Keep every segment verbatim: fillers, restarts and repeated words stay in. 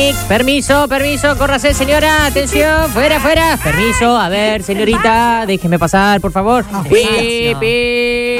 Nick, permiso, permiso, córrase, señora, atención, fuera, fuera. Permiso, a ver, señorita, déjeme pasar, por favor. Pi, pi,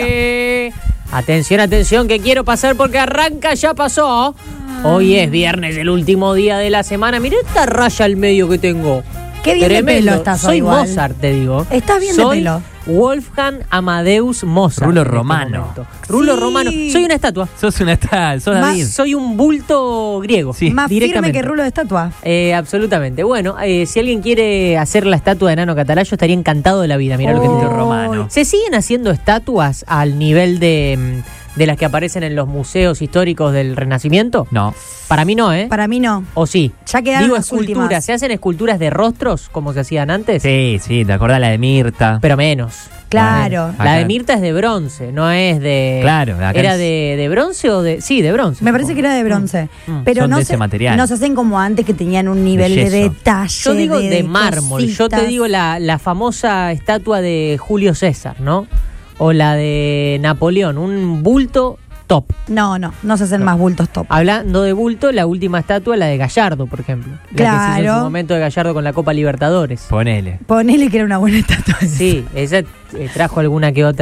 pi. Atención, atención, que quiero pasar porque arranca, ya pasó. Hoy es viernes, el último día de la semana. Mira esta raya al medio que tengo. Qué bien Tremendo. de pelo estás Soy igual. Mozart, te digo. Estás bien Soy de pelo. Wolfgang Amadeus Mozart. Rulo en este romano. momento. Rulo Sí. romano. Soy una estatua. Sos una tal, sos Más- David. Soy un bulto griego. Sí. Más firme directamente. que rulo de estatua. Eh, absolutamente. Bueno, eh, si alguien quiere hacer la estatua de Nano Catalayo, estaría encantado de la vida. Mirá lo que te Rulo digo. romano. ¿Se siguen haciendo estatuas al nivel de, mm, de las que aparecen en los museos históricos del Renacimiento? No. Para mí no, ¿eh? Para mí no. ¿O sí? Ya quedaron Digo, las esculturas. últimas. ¿Se hacen esculturas de rostros como se hacían antes? Sí, sí, ¿te acordás la de Mirta? Pero menos. Claro. Acá. La de Mirta es de bronce, no es de... Claro, acá ¿Era es- de, de bronce o de...? Sí, de bronce. Me parece que supongo. era de bronce. Mm. Pero Son no de se, ese material. no se hacen como antes, que tenían un nivel de, yeso. detalle. Yo digo de, de mármol. Yo te cositas. digo la, la famosa estatua de Julio César, ¿no? O la de Napoleón, un bulto top. No, no, no se hacen más bultos top. Hablando de bulto, la última estatua, la de Gallardo, por ejemplo. La que se hizo en Claro. su momento de Gallardo con la Copa Libertadores. Ponele. Ponele que era una buena estatua. Sí, esa eh, trajo alguna que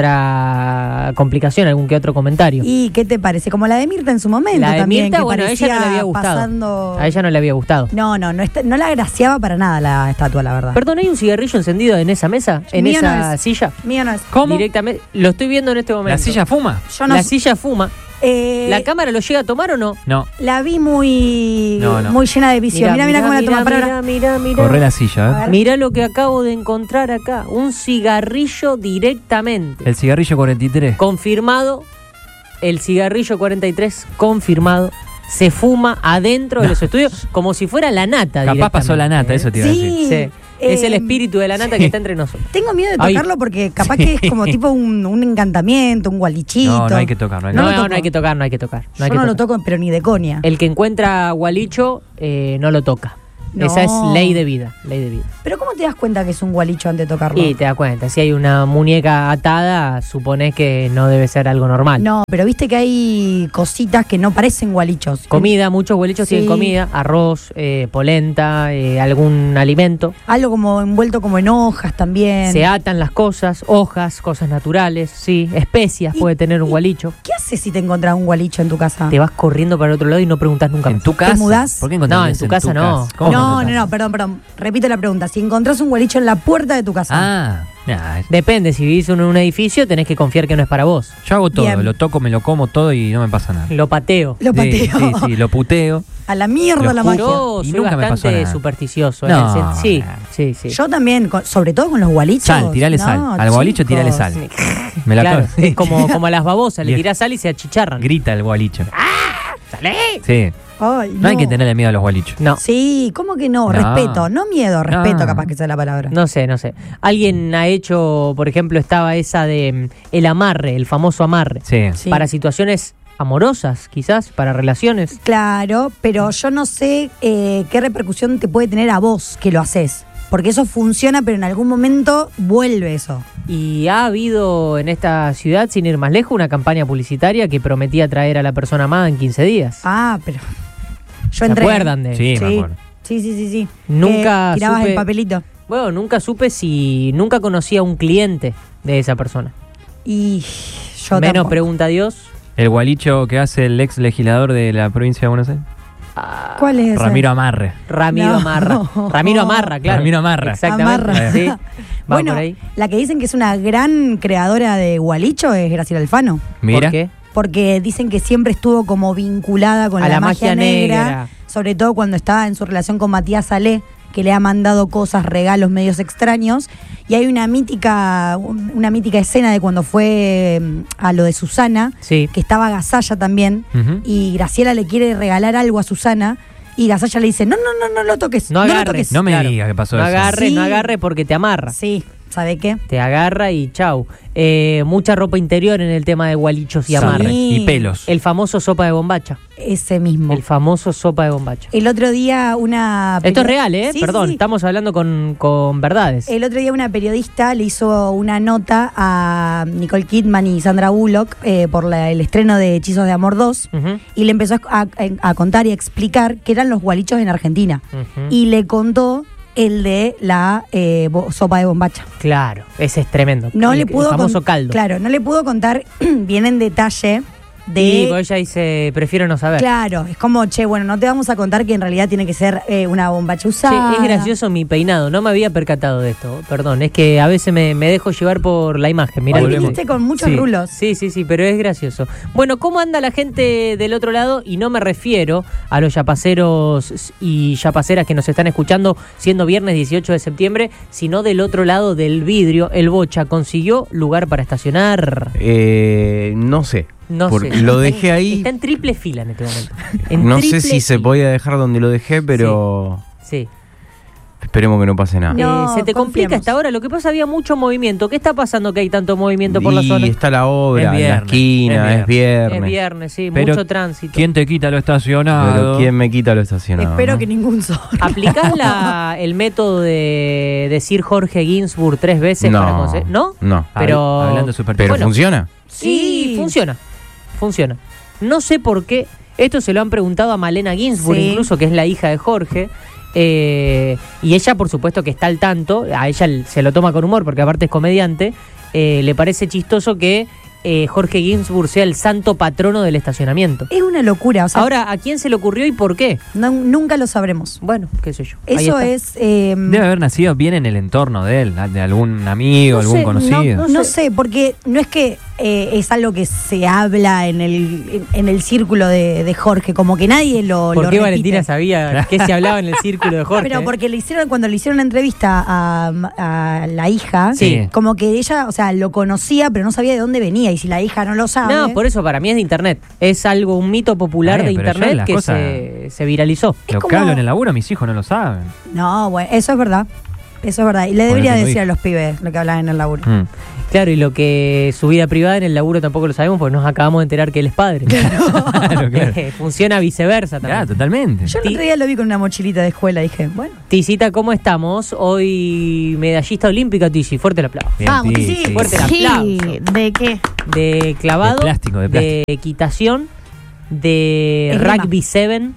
otra complicación, algún que otro comentario. ¿Y qué te parece? Como la de Mirta en su momento La de también. Mirta, que bueno, a ella no le parecía había gustado. pasando- A ella no le había gustado. No, no, no, está- no la agraciaba para nada la estatua, la verdad. Perdón, ¿hay un cigarrillo encendido en esa mesa? ¿En Mío esa no es. silla? Mío no es. ¿Cómo? Directamente. Lo estoy viendo en este momento. ¿La silla fuma? Yo no la sé- silla fuma. eh, ¿La cámara lo llega a tomar o no? No. la vi muy, No, no. muy llena de visión. Mira, mira cómo la toma. Para ahora. Mira, mira, Corre la silla, A ¿eh? ver. Mira lo que acabo de encontrar acá. Un cigarrillo directamente. El cigarrillo cuarenta y tres. Confirmado. El cigarrillo cuarenta y tres confirmado. Se fuma adentro de los estudios como si fuera la nata. Capaz pasó la nata, directamente, eso te iba a decir. Sí. ¿eh? Sí. Es el eh, espíritu de la nata sí. que está entre nosotros. Tengo miedo de Ay. tocarlo porque capaz que es como tipo un, un encantamiento, un gualichito. No, no hay que tocar, no hay que No, lo no, toco. no hay que tocar, no hay que tocar. No Yo hay que no lo tocar. toco, pero ni de coña. El que encuentra gualicho eh, no lo toca. No. Esa es ley de vida, ley de vida. Pero ¿cómo te das cuenta que es un gualicho antes de tocarlo? Y te das cuenta, si hay una muñeca atada, suponés que no debe ser algo normal. No, pero viste que hay cositas que no parecen gualichos. Comida, muchos gualichos Sí. tienen comida, arroz, eh, polenta, eh, algún alimento. Algo como envuelto como en hojas también. Se atan las cosas, hojas, cosas naturales, sí, especias Y- puede tener un y- gualicho. ¿Qué haces si te encontrás un gualicho en tu casa? Te vas corriendo para el otro lado y no preguntás nunca ¿En más. tu casa? mudás? ¿Por qué No, encontrarías en tu casa no. ¿Cómo No, en tu no, casa? no, perdón, perdón. Repito la pregunta. Si encontrás un gualicho en la puerta de tu casa. Ah, nah, Depende, si vivís en un edificio tenés que confiar que no es para vos. yo hago todo, Bien. lo toco, me lo como todo y no me pasa nada. Lo pateo. Lo Sí, pateo. Sí, sí, lo puteo. A la mierda Lo la juro. magia. Yo Y soy nunca me pasó bastante nada. supersticioso. No, en el sen- sí, nah. sí, sí. Yo también, con- sobre todo con los gualichos. Sal, tirale No, sal. Al gualicho chicos. tirale sal. Me la Claro, co- es como, como a las babosas, le Bien. tirás sal y se achicharran. Grita el gualicho. ¡Salé! Sí. Ay, No hay que tenerle miedo a los gualichos. No, Sí, ¿cómo que no? No. Respeto, no miedo, respeto, No. capaz que sea la palabra. no sé, no sé. Alguien ha hecho, por ejemplo, estaba esa de mm, el amarre, el famoso amarre. Sí. Sí. Para situaciones amorosas, quizás, para relaciones. Claro, pero yo no sé eh, qué repercusión te puede tener a vos que lo haces. Porque eso funciona, pero en algún momento vuelve eso. Y ha habido en esta ciudad, sin ir más lejos, una campaña publicitaria que prometía traer a la persona amada en quince días. Ah, pero. Yo ¿Se entré. acuerdan de? Sí, me Sí. acuerdo. Sí, sí, sí, sí. Nunca Que tirabas supe- el papelito. Bueno, nunca supe si nunca conocí a un cliente de esa persona. Y yo Menos tampoco. pregunta a Dios. El gualicho que hace el ex legislador de la provincia de Buenos Aires. Ah, ¿Cuál es ese? Ramiro Amarre. Ramiro No. Amarra. Ramiro Amarra, claro. Ramiro Amarra. Exactamente. Amarra. Sí. Va Bueno, por ahí. la que dicen que es una gran creadora de gualicho es Graciela Alfano. Mira. ¿Por qué? Porque dicen que siempre estuvo como vinculada con A la, la magia, magia negra, negra. sobre todo cuando estaba en su relación con Matías Salé, que le ha mandado cosas, regalos medios extraños. Y hay una mítica, un- una mítica escena de cuando fue mm, a lo de Susana, Sí. que estaba Gasalla también, Ujú. y Graciela le quiere regalar algo a Susana, y Gasalla le dice, no, no, no, no lo toques, No no, lo agarres. toques. No me Claro. digas que pasó No eso. agarre, Sí. no agarre porque te amarra. Sí, ¿sabe qué? Te agarra y chau. Eh, mucha ropa interior en el tema de gualichos y Sí. amarres. Y pelos. El famoso sopa de bombacha. Ese mismo. El famoso sopa de bombacha. El otro día una... Esto es real, ¿eh? Sí, Perdón, sí. estamos hablando con, con verdades. El otro día una periodista le hizo una nota a Nicole Kidman y Sandra Bullock eh, por la- el estreno de Hechizos de Amor dos Ujú, y le empezó a, a- a contar y a explicar qué eran los gualichos en Argentina. ujú. Y le contó el de la eh, bo- sopa de bombacha. Claro, ese es tremendo. No el, le pudo el famoso con- caldo. Claro, no le pudo contar bien en detalle de... Y pues ella dice, prefiero no saber. Claro, es como, che, bueno, no te vamos a contar que en realidad tiene que ser eh, una bombacha Che, usada. es gracioso mi peinado, no me había percatado de esto, perdón, es que a veces me, me dejo llevar por la imagen. Mirá Hoy lo que- viniste con muchos sí, rulos. Sí, sí, sí, pero es gracioso. Bueno, ¿cómo anda la gente del otro lado? Y no me refiero a los yapaceros y yapaceras que nos están escuchando siendo viernes dieciocho de septiembre, sino del otro lado del vidrio. El Bocha consiguió lugar para estacionar. Eh, no sé. No porque sé. lo Está en- dejé ahí. Está en triple fila en este momento. En No sé triple si se fila. podía dejar donde lo dejé, pero Sí. esperemos que no pase nada. No, Eh, se te complica confiemos. hasta ahora. Lo que pasa, había mucho movimiento. ¿Qué está pasando que hay tanto movimiento por la y zona? está la obra Es en la viernes, esquina, es es viernes. Es viernes, sí, Pero mucho tránsito. ¿Quién te quita lo Pero estacionado? ¿quién me quita lo estacionado? Espero no? que ningún sol. ¿Aplicás la, el método de decir Jorge Ginsburg tres veces para No, conseguir? ¿No? no. Pero, Hablando de superstición. ¿Pero Bueno. funciona? Sí, Sí. funciona. Funciona. No sé por qué. Esto se lo han preguntado a Malena Ginsburg, Sí. incluso, que es la hija de Jorge. eh, y ella, por supuesto, que está al tanto. A ella l- se lo toma con humor, porque aparte es comediante. eh, le parece chistoso que eh, Jorge Ginsburg sea el santo patrono del estacionamiento. Es una locura. O sea, Ahora, ¿a quién se le ocurrió y por qué? no- nunca lo sabremos. Bueno, qué sé yo. Ahí Eso está. es... eh, Debe haber nacido bien en el entorno de él, de algún amigo, No algún sé, conocido. no- No sé, porque no es que eh, es algo que se habla en el, en, en el círculo de, de Jorge, como que nadie lo, ¿Por lo qué repite. Valentina sabía qué se hablaba en el círculo de Jorge? Pero porque le hicieron, cuando le hicieron una entrevista a, a la hija, Sí. como que ella, o sea, lo conocía, pero no sabía de dónde venía. Y si la hija no lo sabe. No, por eso para mí es de internet. Es algo, un mito popular Está de bien, pero yo internet las que cosas- se, se viralizó. es Lo como- que hablo en el laburo, mis hijos no lo saben. No, bueno, eso es verdad. Eso es verdad. Y le Bueno, debería tengo decir hija. a los pibes lo que hablan en el laburo. Mm. Claro, y lo que su vida privada en el laburo tampoco lo sabemos porque nos acabamos de enterar que él es padre. Claro, claro. Funciona viceversa Claro, también. totalmente. Yo el Ti- otro día lo vi con una mochilita de escuela y dije, bueno. Tisita, ¿cómo estamos? Hoy medallista olímpica, Tizi. Fuerte el aplauso. Bien, Vamos, sí, sí. sí. Fuerte el Sí, aplauso. ¿de qué? De clavado, De plástico, de plástico. equitación, de Esgrima. rugby seven,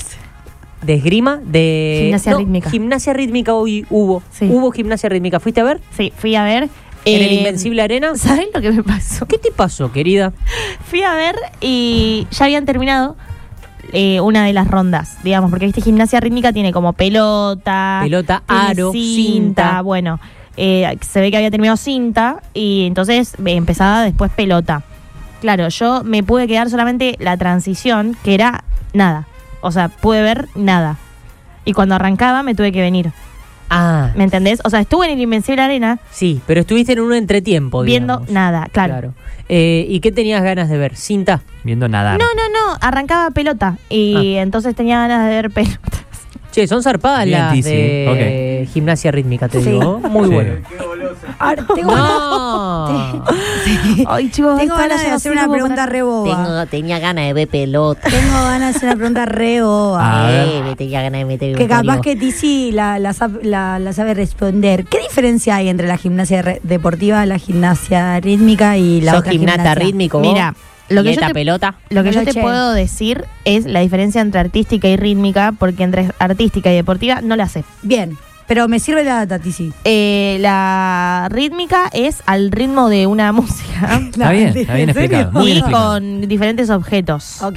de esgrima, de... Gimnasia no, rítmica. Gimnasia rítmica hoy hubo. Sí. Hubo gimnasia rítmica. ¿Fuiste a ver? Sí, fui a ver. ¿En el eh, Invencible Arena? ¿Sabes lo que me pasó? ¿Qué te pasó, querida? Fui a ver y ya habían terminado eh, una de las rondas, digamos, porque viste, gimnasia rítmica tiene como pelota, Pelota, tiene aro, cinta, cinta. bueno, eh, se ve que había terminado cinta y entonces eh, empezaba después pelota. Claro, yo me pude quedar solamente la transición, que era nada, o sea, pude ver nada. Y cuando arrancaba me tuve que venir, Ah, ¿me entendés? O sea, estuve en el Invencible Arena sí, pero estuviste en un entretiempo, viendo digamos. nada, claro. Eh, ¿Y qué tenías ganas de ver? ¿Cinta? Viendo nadar. No, no, no, arrancaba pelota y entonces tenía ganas de ver pelota. Che, son zarpadas Bien, las Tizi, de gimnasia rítmica, te Sí. digo. Muy Sí. bueno. Ahora, tengo, No. Sí. Ay, chicos, Tengo esta ganas de hora hacer yo no una sirvo pregunta para- re boba. tenía ganas de ver pelota. Tengo ganas de hacer una pregunta re boba. A ver. Eh, tenía ganas de meter Que capaz que Tizi la, la, sab- la- la sabe responder. ¿Qué diferencia hay entre la gimnasia re- deportiva, la gimnasia rítmica y la ¿Sos otra gimnasta gimnasia? rítmico vos? Mira, lo que, ¿Y yo esta te, pelota? lo que No yo lo te eché. puedo decir es la diferencia entre artística y rítmica, porque entre artística y deportiva no la sé. Bien, pero me sirve la data, Tizi. Eh, la rítmica es al ritmo de una música Está bien, está bien ¿En serio? explicado. Muy bien y explicado. con diferentes objetos. Ok,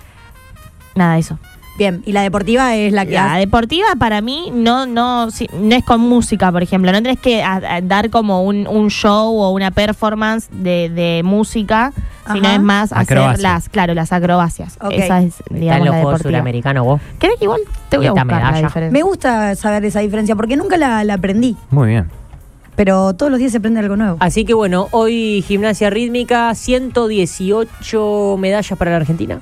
Nada, eso. bien. Y la deportiva es la que La hace- deportiva para mí no no si- no es con música, por ejemplo. No tenés que a- a dar como un, un show o una performance de, de música, sino Ajá. es más hacer Acrobacia. las, claro, las acrobacias. Ok. Esa es, Está en digamos, los la Juegos deportiva. Suramericanos vos. ¿Querés que igual te voy ¿Y a esta buscar la medalla? diferencia? Me gusta saber esa diferencia porque nunca la, la aprendí. Muy bien. Pero todos los días se aprende algo nuevo. Así que bueno, hoy gimnasia rítmica, ciento dieciocho medallas para la Argentina.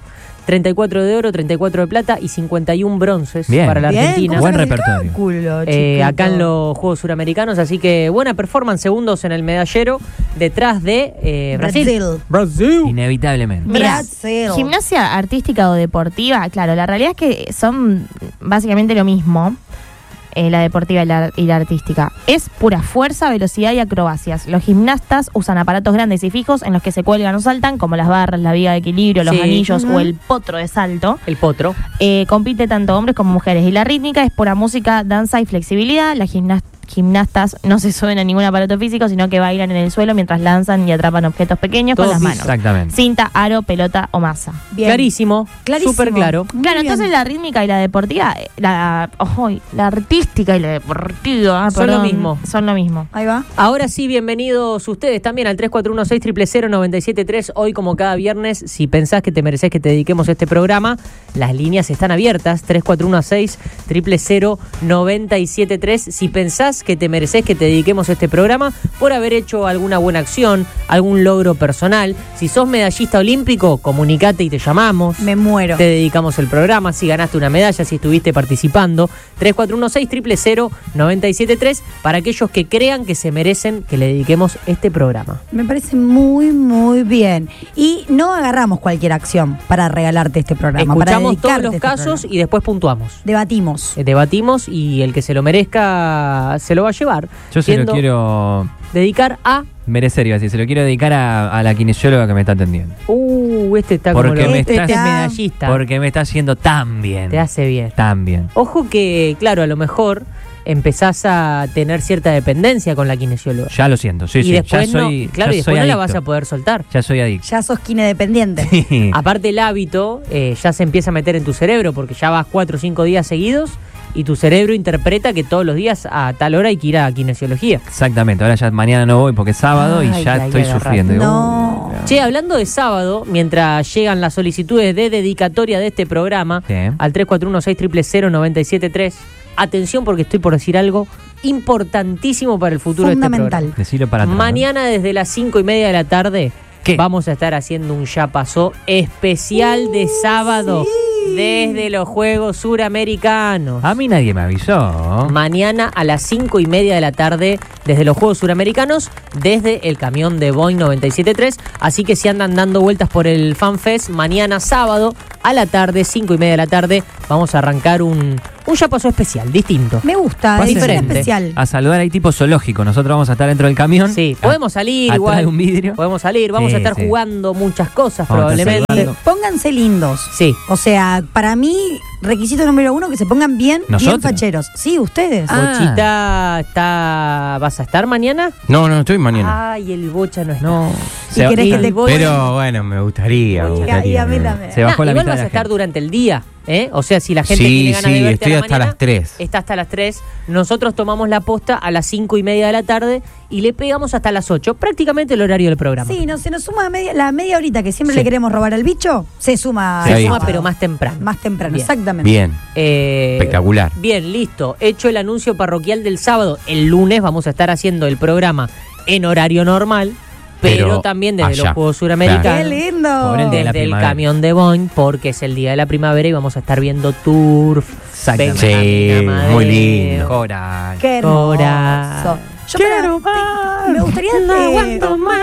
treinta y cuatro de oro, treinta y cuatro de plata y cincuenta y uno bronces Bien. para la Bien, Argentina. ¿cómo Buen sacas el repertorio. cálculo, Eh, chiquito? acá en los Juegos Suramericanos, así que buena performance, segundos en el medallero, detrás de eh, Brasil. Brasil. Brasil. Inevitablemente. Mira, Brasil. gimnasia artística o deportiva, claro, la realidad es que son básicamente lo mismo, eh, la deportiva y la, y la artística. Es pura fuerza, velocidad y acrobacias. Los gimnastas usan aparatos grandes y fijos en los que se cuelgan o saltan, como las barras, la viga de equilibrio, los Sí. anillos Ujú. o el potro de salto. El potro. Eh, compite tanto hombres como mujeres. Y la rítmica es pura música, danza y flexibilidad. Las gimnas- gimnastas no se suben a ningún aparato físico, sino que bailan en el suelo mientras lanzan y atrapan objetos pequeños Todo con las físico. manos. Exactamente. Cinta, aro, pelota o masa. Bien. Clarísimo. Clarísimo. Súper claro. Muy Claro, bien. entonces la rítmica y la deportiva, eh, la, ojo, la artística y la deportiva, ah, Son lo perdón, mismo. Son lo mismo. Ahí va. Ahora sí, bienvenidos ustedes también al tres cuatro uno seis cero cero cero nueve siete tres. Hoy, como cada viernes, si pensás que te mereces que te dediquemos este programa, las líneas están abiertas. tres cuatro uno seis cero cero cero nueve siete tres. Si pensás que te mereces que te dediquemos este programa por haber hecho alguna buena acción, algún logro personal. Si sos medallista olímpico, comunicate y te llamamos. Me muero. Te dedicamos el programa, si ganaste una medalla, si estuviste participando. tres cuatro uno seis cero cero cero nueve siete tres para aquellos que crean que se merecen que le dediquemos este programa. Me parece muy, muy bien. Y no agarramos cualquier acción para regalarte este programa. para Escuchamos todos dedicarte los este casos programa. y después puntuamos. Debatimos. Eh, Debatimos y el que se lo merezca se lo va a llevar. Yo se lo Siendo quiero dedicar a... merecer, iba a decir, se lo quiero dedicar a, a la kinesióloga que me está atendiendo. Uh, este está Porque como lo- me este, estás- este es medallista. Porque me está haciendo tan bien. Te hace bien. Tan bien. Ojo que, claro, a lo mejor empezás a tener cierta dependencia con la kinesióloga. Ya lo siento, sí, y sí. después ya soy, no, claro, ya y soy después no la adicto. vas a poder soltar. Ya soy adicto. Ya sos kine dependiente. Sí. Aparte el hábito eh, ya se empieza a meter en tu cerebro porque ya vas cuatro o cinco días seguidos y tu cerebro interpreta que todos los días a tal hora hay que ir a kinesiología. Exactamente, ahora ya mañana no voy porque es sábado Ay, y ya ay, estoy agarrate. sufriendo. Digo, No. uy, Che, hablando de sábado, mientras llegan las solicitudes de dedicatoria de este programa Sí. al tres cuatro uno seis cero cero cero nueve siete tres, atención porque estoy por decir algo importantísimo para el futuro de este Fundamental. programa. Decilo para atrás. ¿no? Mañana desde las cinco y media de la tarde ¿Qué? vamos a estar haciendo un Ya Pasó especial de sábado desde los Juegos Suramericanos. A mí nadie me avisó. Mañana a las cinco y media de la tarde desde los Juegos Suramericanos, desde el camión de Boeing noventa y siete tres. Así que si andan dando vueltas por el FanFest, mañana sábado a la tarde, cinco y media de la tarde, vamos a arrancar un, un Ya Pasó especial, distinto. Me gusta, Pasen es diferente. especial. A saludar ahí tipo zoológico. Nosotros vamos a estar dentro del camión. Sí, A- podemos salir atrás igual. de un vidrio. Podemos salir, vamos Sí, a estar sí. jugando muchas cosas Vamos a estar probablemente. saludando. Pónganse lindos. Sí. O sea, para mí, requisito número uno, que se pongan bien, bien ¿Nosotros? facheros. Sí, ustedes. Ah. Bochita, está, ¿vas a estar mañana? No, no, estoy mañana. Ay, el Bocha no está. No. ¿Y Se, querés que te voy- Pero bueno, me gustaría. me Y a- gustaría, y a mí me- también. se bajó Nah, la igual mitad vas de a la estar gente. durante el día, ¿eh? O sea, si la gente Sí, tiene ganas de sí, verte estoy a la hasta mañana, las tres. Está hasta las tres. Nosotros tomamos la posta a las cinco y media de la tarde y le pegamos hasta las ocho. Prácticamente el horario del programa. Sí, no, se nos suma media, la media horita que siempre Sí. le queremos robar al bicho, se suma. Se Sí. suma, sábado. pero más temprano. Más temprano, Bien. exactamente. Bien, Eh, espectacular. Bien, listo. Hecho el anuncio parroquial del sábado. El lunes vamos a estar haciendo el programa en horario normal, pero, Pero también desde allá. los Juegos ¡Qué Suramericanos. lindo! Por el día de la Desde el primavera. camión de Boeing, porque es el día de la primavera y vamos a estar viendo turf. Exactamente. Benjamín Sí, Amadeo. muy lindo. Coral. ¡Qué hermoso! Cora. Yo para- te- me gustaría No eh, aguanto más.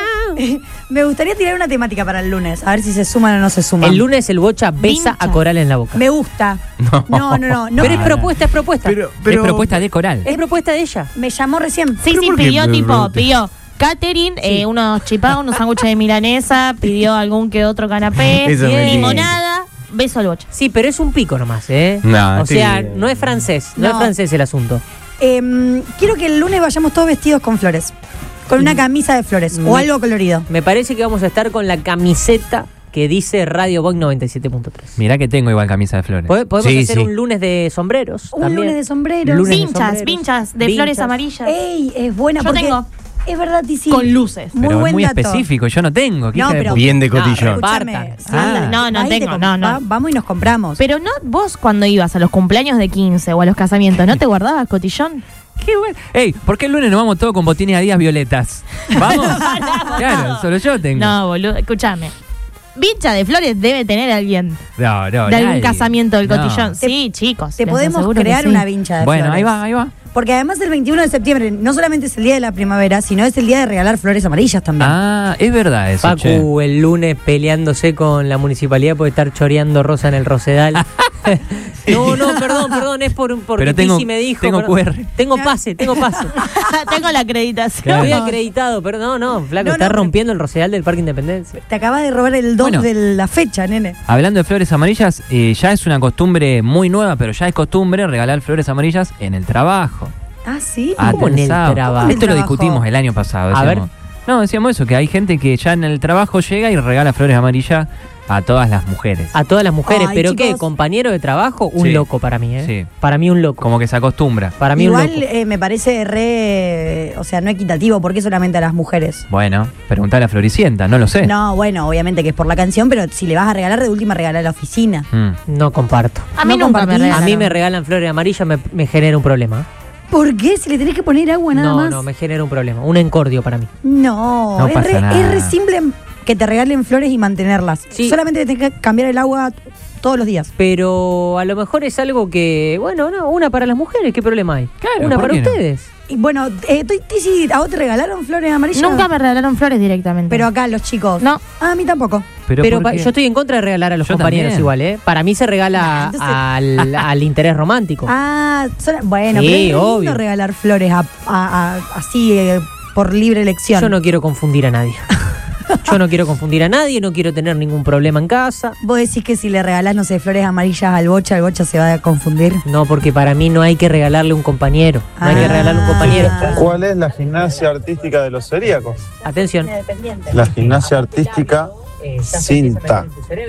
me gustaría tirar una temática para el lunes, a ver si se suman o no se suman. El lunes el Bocha besa Vincha. a Coral en la boca. Me gusta. No. No, no, no. no. pero es no. propuesta, es propuesta. Pero, Es propuesta de Coral. es propuesta de ella. Me llamó recién. Sí, ¿Pero sí, por qué? pidió tipo, pidió catering, eh, unos chipados, unos sándwiches de milanesa, pidió algún que otro canapé, Eso es mentira. limonada, beso al Bocha. Sí, pero es un pico nomás, ¿eh? No, o sea, sí. no es francés, no, No. es francés el asunto. Em, quiero que el lunes vayamos todos vestidos con flores. Con una camisa de flores o Me- algo colorido. Me parece que vamos a estar con la camiseta que dice Radio Boeing noventa y siete punto tres. Mirá que tengo igual camisa de flores. Pod- Podemos Sí, hacer sí. un lunes de sombreros. Un también. lunes de sombreros. Lunes de Pinchas, sombreros. pinchas de Vinchas. flores amarillas. Ey, es buena Yo porque tengo. es verdad, Tizi. Con luces. Muy Pero buen es muy dato. específico, yo no tengo. ¿qué No, hija de pero- puta? Bien de No, cotillón. Escúchame, Barta. si Ah. anda- No, no ahí te tengo, com- no, no. va- vamos y nos compramos. Pero no, vos cuando ibas a los cumpleaños de quince o a los casamientos, ¿no te guardabas cotillón? Qué bueno. Ey, ¿por qué el lunes nos vamos todos con botines Adidas violetas? ¿Vamos? Claro, solo yo tengo. No, boludo, escúchame. vincha de flores debe tener alguien. No, no, de algún nadie. casamiento del No. cotillón. Te- Sí, chicos. Te les podemos aseguro que crear sí. una vincha de Bueno, flores. ahí va, ahí va. Porque además el veintiuno de septiembre no solamente es el día de la primavera, sino es el día de regalar flores amarillas también. Ah, es verdad eso, che. Facu el lunes peleándose con la municipalidad por estar choreando rosa en el Rosedal. No, no, perdón, perdón, es por porque Pero tengo- Tizi me dijo. tengo perdón. Q R. Tengo pase, tengo pase. Tengo la acreditación. Claro. Estoy acreditado, pero no, no, flaco, No, está no, rompiendo el Rosedal del Parque Independencia. Te acabas de robar el dos Bueno. de la fecha, nene. Hablando de flores amarillas, eh, ya es una costumbre muy nueva, pero ya es costumbre regalar flores amarillas en el trabajo. Ah, sí. Ah, ¿Cómo en el pensado. trabajo? ¿Cómo en Esto el lo trabajo? discutimos el año pasado. A Decíamos, no, decíamos eso, que hay gente que ya en el trabajo llega y regala flores amarillas a todas las mujeres. A todas las mujeres, Ay, pero ¿qué? chicos. ¿Compañero de trabajo? Un Sí. loco para mí, ¿eh? Sí. Para mí un loco. Como que se acostumbra. Para mí Igual un loco. eh, me parece re, o sea, no equitativo, porque solamente a las mujeres. Bueno, preguntale a Floricienta, no lo sé. No, bueno, obviamente que es por la canción, pero si le vas a regalar, de última regala a la oficina. Mm. No comparto. A mí No nunca me compartís. regalaron. A mí me regalan flores amarillas, me, me genera un problema. ¿Por qué? Si le tenés que poner agua nada No, más. no, me genera un problema. Un encordio para mí. No, No es, pasa re, nada. es re simple que te regalen flores y mantenerlas. Sí. Solamente tenés que cambiar el agua todos los días. Pero a lo mejor es algo que, bueno, no, una para las mujeres, ¿qué problema hay? Claro, una ¿por para qué no? ustedes. Y bueno, eh, tú, Tizi, ¿a vos te regalaron flores amarillas? Nunca me regalaron flores directamente. Pero acá los chicos. No. Ah, a mí tampoco. Pero, Pero, ¿por pa- qué? yo estoy en contra de regalar a los Yo compañeros también. igual, ¿eh? Para mí se regala Nah, entonces- al, al interés romántico. Ah, sola- bueno, Sí, pero es re lindo obvio. regalar flores a, a- a- así eh, por libre elección. Yo no quiero confundir a nadie. Yo no quiero confundir a nadie, no quiero tener ningún problema en casa. Vos decís que si le regalás, no sé, flores amarillas al bocha, el bocha se va a confundir. No, porque para mí no hay que regalarle un compañero. No hay que Ah. regalarle un compañero. ¿Cuál es la gimnasia artística de los celíacos? Atención. La gimnasia artística cinta.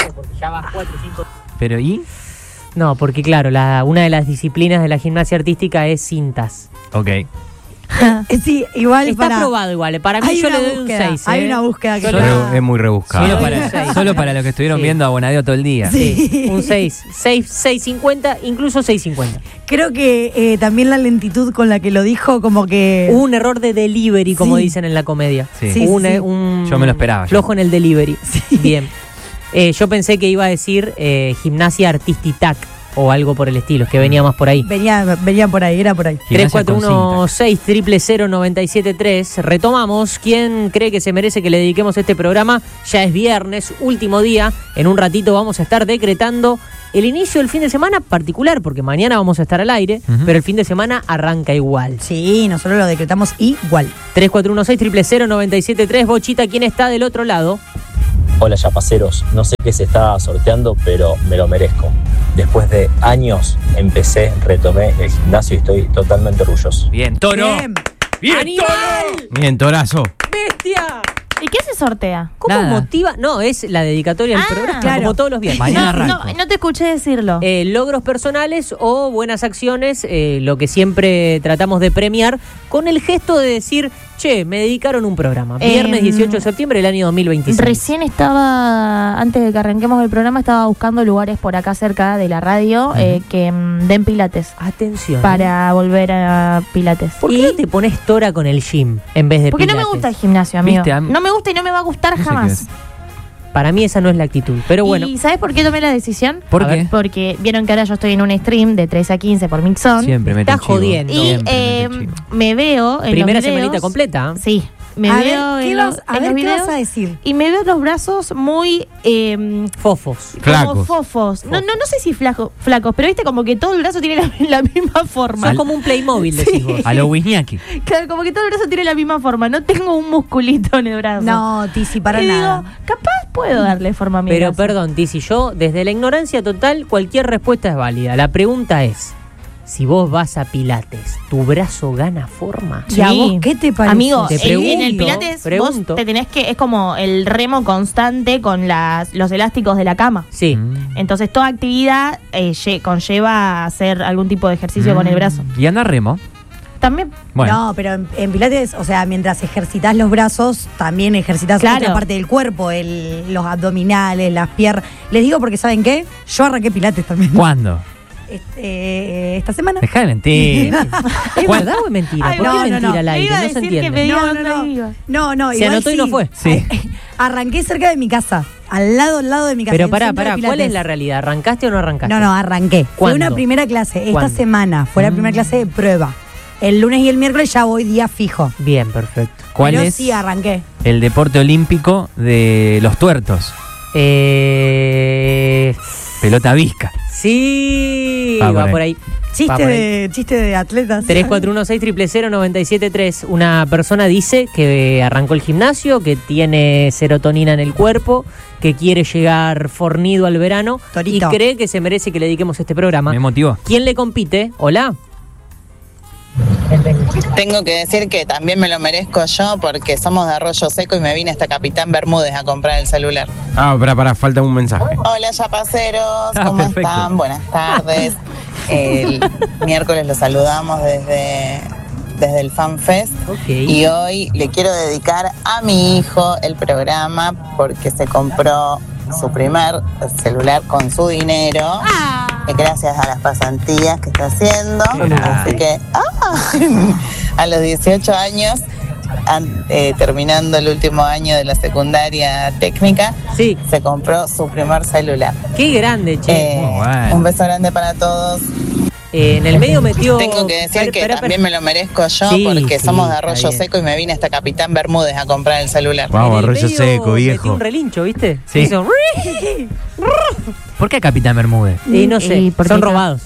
Pero ¿y? No, porque claro, la, una de las disciplinas de la gimnasia artística es cintas. Ok. Eh, Sí, igual Está para. probado igual. Para mí Hay yo una le doy búsqueda, un seis. hay ¿eh? una búsqueda que Yo lo- le- Solo- es muy rebuscado. Solo Sí. para, Sí. solo para los que estuvieron Sí. viendo a Bonadeo todo el día. Sí, un seis. seis, seis cincuenta, incluso seis cincuenta. Creo que eh, también la lentitud con la que lo dijo, como que. Hubo un error de delivery, como Sí. dicen en la comedia. Sí. Sí, Hubo un, sí. un Yo me lo esperaba ya. flojo en el delivery. Bien. Eh, yo pensé que iba a decir eh, gimnasia artistitac o algo por el estilo, que venía más por ahí. Venía, venía por ahí, era por ahí. tres Gimnasia cuatro con uno cinta. seis cero cero cero nueve siete tres. Retomamos. ¿Quién cree que se merece que le dediquemos este programa? Ya es viernes, último día. En un ratito vamos a estar decretando el inicio del fin de semana particular, porque mañana vamos a estar al aire, Ujú. pero el fin de semana arranca igual. Sí, nosotros lo decretamos igual. tres cuatro uno seis cero cero cero nueve siete tres. Bochita, ¿quién está del otro lado? Hola yapaceros, no sé qué se está sorteando, pero me lo merezco. Después de años empecé, retomé el gimnasio y estoy totalmente orgulloso. Bien, toro. Bien. Bien, ¡Animal! Bien, torazo. ¡Bestia! ¿Y qué se sortea? ¿Cómo Nada. motiva? No, es la dedicatoria del Ah, programa, claro. como todos los viernes. Mañana No, no, arranco. no te escuché decirlo. Eh, logros personales o buenas acciones, eh, lo que siempre tratamos de premiar con el gesto de decir, che, me dedicaron un programa. Viernes Em, dieciocho de septiembre del año dos mil veintiséis. Recién estaba, antes de que arranquemos el programa, estaba buscando lugares por acá cerca de la radio eh, que mm, den pilates. Atención. Para volver a pilates. ¿Por qué no te pones tora con el gym en vez de Porque no me pilates? gusta el gimnasio, amigo. ¿Viste? Am- No me gusta y no me va a gustar No sé qué jamás. es. Para mí esa no es la actitud. Pero bueno, ¿Y sabes por qué tomé la decisión? ¿Por A qué? ver. Porque vieron que ahora yo estoy en un stream de trece a quince por Mixon. Siempre mete Estás el chivo. jodiendo. Y Siempre eh, mete el chivo. me veo en primera los videos, semanita completa. Sí, me a veo ver, ¿qué, en, vas, los- a en ver los ¿qué videos vas a decir? y me veo los brazos muy eh, Fofos. como Flacos. fofos. No, no, no sé si flaco- flacos, pero viste como que todo el brazo tiene la, la misma forma. Sos como un Playmobil, decís vos. A lo Wisniaki. Claro, como que todo el brazo tiene la misma forma. No tengo un musculito en el brazo. No, Tizi, para y nada. digo, capaz puedo darle forma a mi Pero brazo. perdón, Tizi, yo desde la ignorancia total cualquier respuesta es válida. La pregunta es, si vos vas a pilates, ¿tu brazo gana forma? ¿Y a vos qué te parece? Amigo, Te en- pregunto, en el pilates pregunto. vos te tenés que, es como el remo constante con las, los elásticos de la cama. Sí. Mm. Entonces toda actividad eh, lle- conlleva hacer algún tipo de ejercicio con el brazo. Y anda remo. También. Bueno. No, pero en, en pilates, o sea, mientras ejercitas los brazos, también ejercitas Claro. otra parte del cuerpo, el- los abdominales, las piernas. Les digo porque, ¿saben qué? Yo arranqué pilates también. ¿Cuándo? Este, eh, esta semana. Dejá de mentir. ¿Es verdad o es mentira? Ay, ¿Por no, qué no, mentira no. al Me aire? iba a No se decir que entiende. me diga No, no, dónde no. iba. No, no, Se igual anotó y sí. no fue. Sí. Arranqué cerca de mi casa. Al lado, al lado de mi casa. Pero en pará, centro de pará, ¿cuál Pilates. es la realidad? ¿Arrancaste o no arrancaste? No, no, arranqué. Fue ¿Cuándo? una primera clase esta ¿Cuándo? semana. Fue la Mm. primera clase de prueba. El lunes y el miércoles ya voy día fijo. Bien, perfecto. ¿Cuál Pero es sí, arranqué. el deporte olímpico de los tuertos? Eh... Pelota visca. Sí, Va va, por por ahí. ahí. Va Chiste por ahí. de, chiste de atletas. tres cuatro uno seis cero cero cero nueve siete tres. Una persona dice que arrancó el gimnasio, que tiene serotonina en el cuerpo, que quiere llegar fornido al verano Torito. y cree que se merece que le dediquemos este programa. Me motivó. ¿Quién le compite? Hola. Tengo que decir que también me lo merezco yo porque somos de Arroyo Seco y me vine hasta Capitán Bermúdez a comprar el celular. Ah, pará, pará, falta un mensaje. Hola yapaceros, Ah, ¿cómo perfecto. están? Buenas tardes. El miércoles los saludamos desde, desde el FanFest Ok. y hoy le quiero dedicar a mi hijo el programa porque se compró su primer celular con su dinero. Gracias a las pasantías que está haciendo. Así que ah, a los dieciocho años, an- eh, terminando el último año de la secundaria técnica, Sí, se compró su primer celular. qué grande, che. Eh, Muy bueno. Un beso grande para todos. Eh, en el medio metió... Tengo que decir Espera, que espera, también espera. me lo merezco yo Sí, porque sí, somos de está Arroyo bien. Seco y me vine hasta Capitán Bermúdez a comprar el celular. Vamos, En el Arroyo medio Seco, metió viejo. un relincho, ¿viste? Sí. Hizo- ¿Por qué Capitán Bermúdez? Y no sé, Y porque son ca- robados.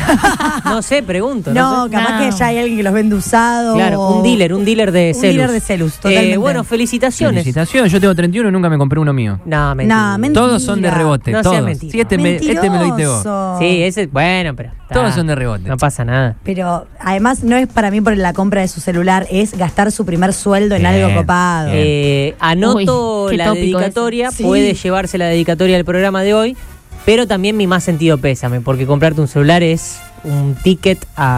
No sé, pregunto. No, sé. capaz No. que ya hay alguien que los vende usados. Claro, un dealer, un dealer de Un celus. dealer de celus, totalmente. Eh, bueno, felicitaciones. Felicitaciones. Yo tengo treinta y uno y nunca me compré uno mío. No, mentira. No, mentira. Todos son de rebote, No sea todos. mentira. Sí, este, me, este me lo diste vos. Mentiroso. Sí, ese, bueno, pero... Todos ah, son de rebote. No pasa nada. Pero además no es para mí por la compra de su celular, es gastar su primer sueldo en Bien, algo copado. bien. Eh, anoto Uy, qué la tópico dedicatoria, ese. Sí. puede llevarse la dedicatoria del programa de hoy, pero también mi más sentido pésame, porque comprarte un celular es un ticket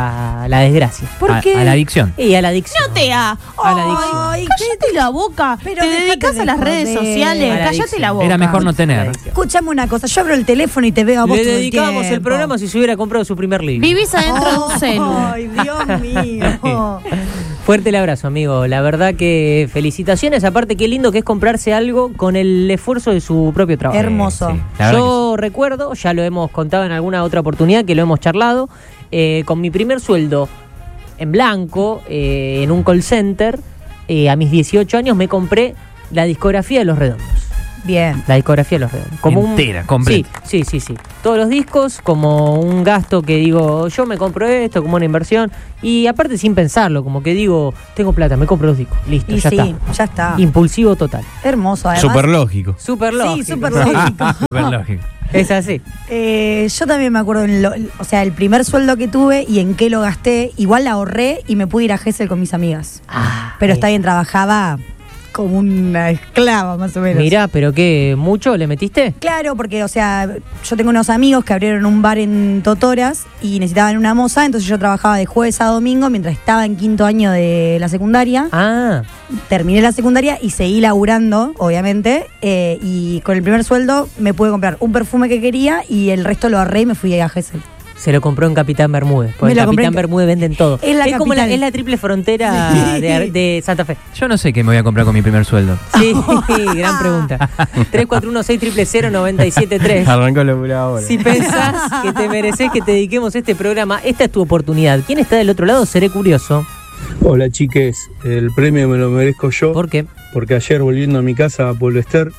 a la desgracia. ¿Por a, qué? a la adicción. Y a la adicción. No te a. A la adicción. Ay, Cállate la boca. Pero te déjate dedicas de a las redes joder. sociales. A la Cállate adicción. la boca. Era mejor no tener. Escúchame una cosa, yo abro el teléfono y te veo a vos Le todo el dedicamos el, tiempo. programa si se hubiera comprado su primer libro. Vivís adentro de un celu. Ay, Dios mío. Fuerte el abrazo, amigo. La verdad que felicitaciones. Aparte, qué lindo que es comprarse algo con el esfuerzo de su propio trabajo. Hermoso. Sí, la verdad Yo recuerdo, ya lo hemos contado en alguna otra oportunidad, que lo hemos charlado, eh, con mi primer sueldo en blanco, eh, en un call center, eh, a mis dieciocho años me compré la discografía de Los Redondos. Bien. La discografía de Los Redondos. Como un- Entera, completa. Sí, sí, sí, sí. Todos los discos, como un gasto que digo, yo me compro esto, como una inversión. Y aparte sin pensarlo, como que digo, tengo plata, me compro los discos. Listo, Y ya sí, está. ya está. Impulsivo total. Hermoso, además. Súper lógico. Súper lógico. Sí, súper lógico. Súper lógico. Es así. Eh, yo también me acuerdo, en lo- o sea, el primer sueldo que tuve y en qué lo gasté, igual ahorré y me pude ir a Gesell con mis amigas. Ah, Pero eh, está bien, trabajaba como una esclava, más o menos. Mirá, pero qué, ¿mucho le metiste? Claro, porque, o sea, yo tengo unos amigos que abrieron un bar en Totoras y necesitaban una moza, entonces yo trabajaba de jueves a domingo mientras estaba en quinto año de la secundaria. Ah, Terminé la secundaria y seguí laburando, obviamente, eh, y con el primer sueldo me pude comprar un perfume que quería y el resto lo ahorré y me fui a Gesell. se lo compró en Capitán Bermúdez. Porque Me en lo compré Capitán en- Bermúdez venden todo. Es la como la, capital. es la triple frontera Sí. de, de Santa Fe. Yo no sé qué me voy a comprar con mi primer sueldo. Sí, gran pregunta. tres cuatro uno seis cero cero cero nueve siete tres. Arrancó el laburo ahora. Si pensás que te mereces que te dediquemos este programa, esta es tu oportunidad. ¿Quién está del otro lado? Seré curioso. Hola chiques, el premio me lo merezco yo ¿Por qué? porque ayer volviendo a mi casa a Pueblo Ester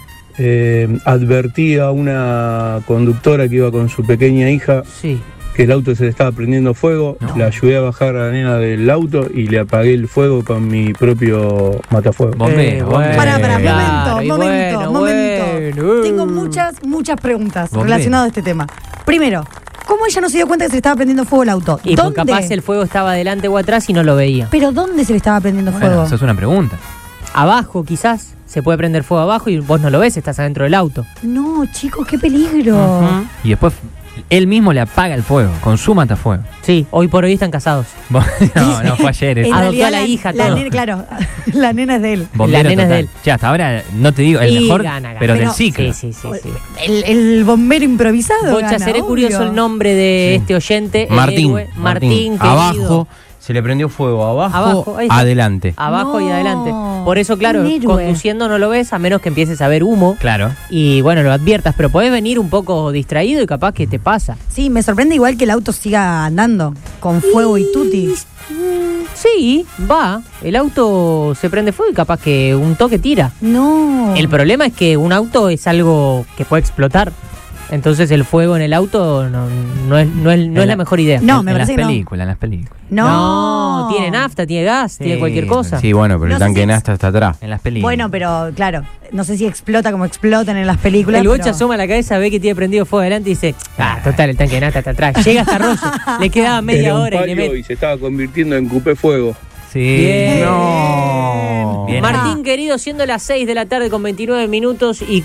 eh, advertí a una conductora que iba con su pequeña hija Sí. que el auto se le estaba prendiendo fuego, No. la ayudé a bajar a la nena del auto y le apagué el fuego con mi propio matafuego. Bombero, Eh, bombero. Para, para, Claro, momento, y momento, bueno, momento. bueno. Tengo muchas, muchas preguntas Bombero. relacionadas a este tema. Primero, ¿cómo ella no se dio cuenta que se le estaba prendiendo fuego el auto? Y porque ¿Dónde? capaz el fuego estaba adelante o atrás y no lo veía. ¿Pero dónde se le estaba prendiendo Bueno, fuego? eso es una pregunta. Abajo quizás se puede prender fuego abajo y vos no lo ves, estás adentro del auto. No, chicos, qué peligro. Ujú. Y después él mismo le apaga el fuego con su matafuego. Sí, hoy por hoy están casados. No, no, fue ayer. En eso. Adoptó realidad a la hija, la todo. nena, claro, la nena es de él. Bombero la nena es total. de él. Che, hasta ahora no te digo el Y mejor, gana, gana. pero, del Pero- ciclo. Sí, sí, sí, sí. El, el bombero improvisado. Bocha, gana, seré obvio. curioso el nombre de Sí. este oyente. el Martín. héroe. Martín, querido. Abajo Se le prendió fuego abajo, Abajo, ahí está. adelante. Abajo y No, adelante. Por eso, claro, un héroe. conduciendo no lo ves a menos que empieces a ver humo. Claro. Y bueno, lo adviertas, pero podés venir un poco distraído y capaz que te pasa. Sí, me sorprende igual que el auto siga andando con fuego y tutti. Sí, va. El auto se prende fuego y capaz que un toque tira. No. El problema es que un auto es algo que puede explotar. Entonces el fuego en el auto no, no es, no es, no es la mejor idea. No, en, me en las parece que no. películas, en las películas. No. No, tiene nafta, tiene gas, tiene Sí, cualquier cosa. Sí, bueno, pero No el sé tanque si de es- nafta está atrás. En las películas. Bueno, pero claro, no sé si explota como explotan en las películas. El bocha pero- asoma la cabeza, ve que tiene prendido fuego adelante y dice, ah, total, el tanque de nafta está atrás. Llega hasta Rosso, le quedaba media Era un hora y le palio mete. y se estaba convirtiendo en cupé fuego. Sí. Bien. No. Bien. Martín, querido, siendo las seis de la tarde con veintinueve minutos y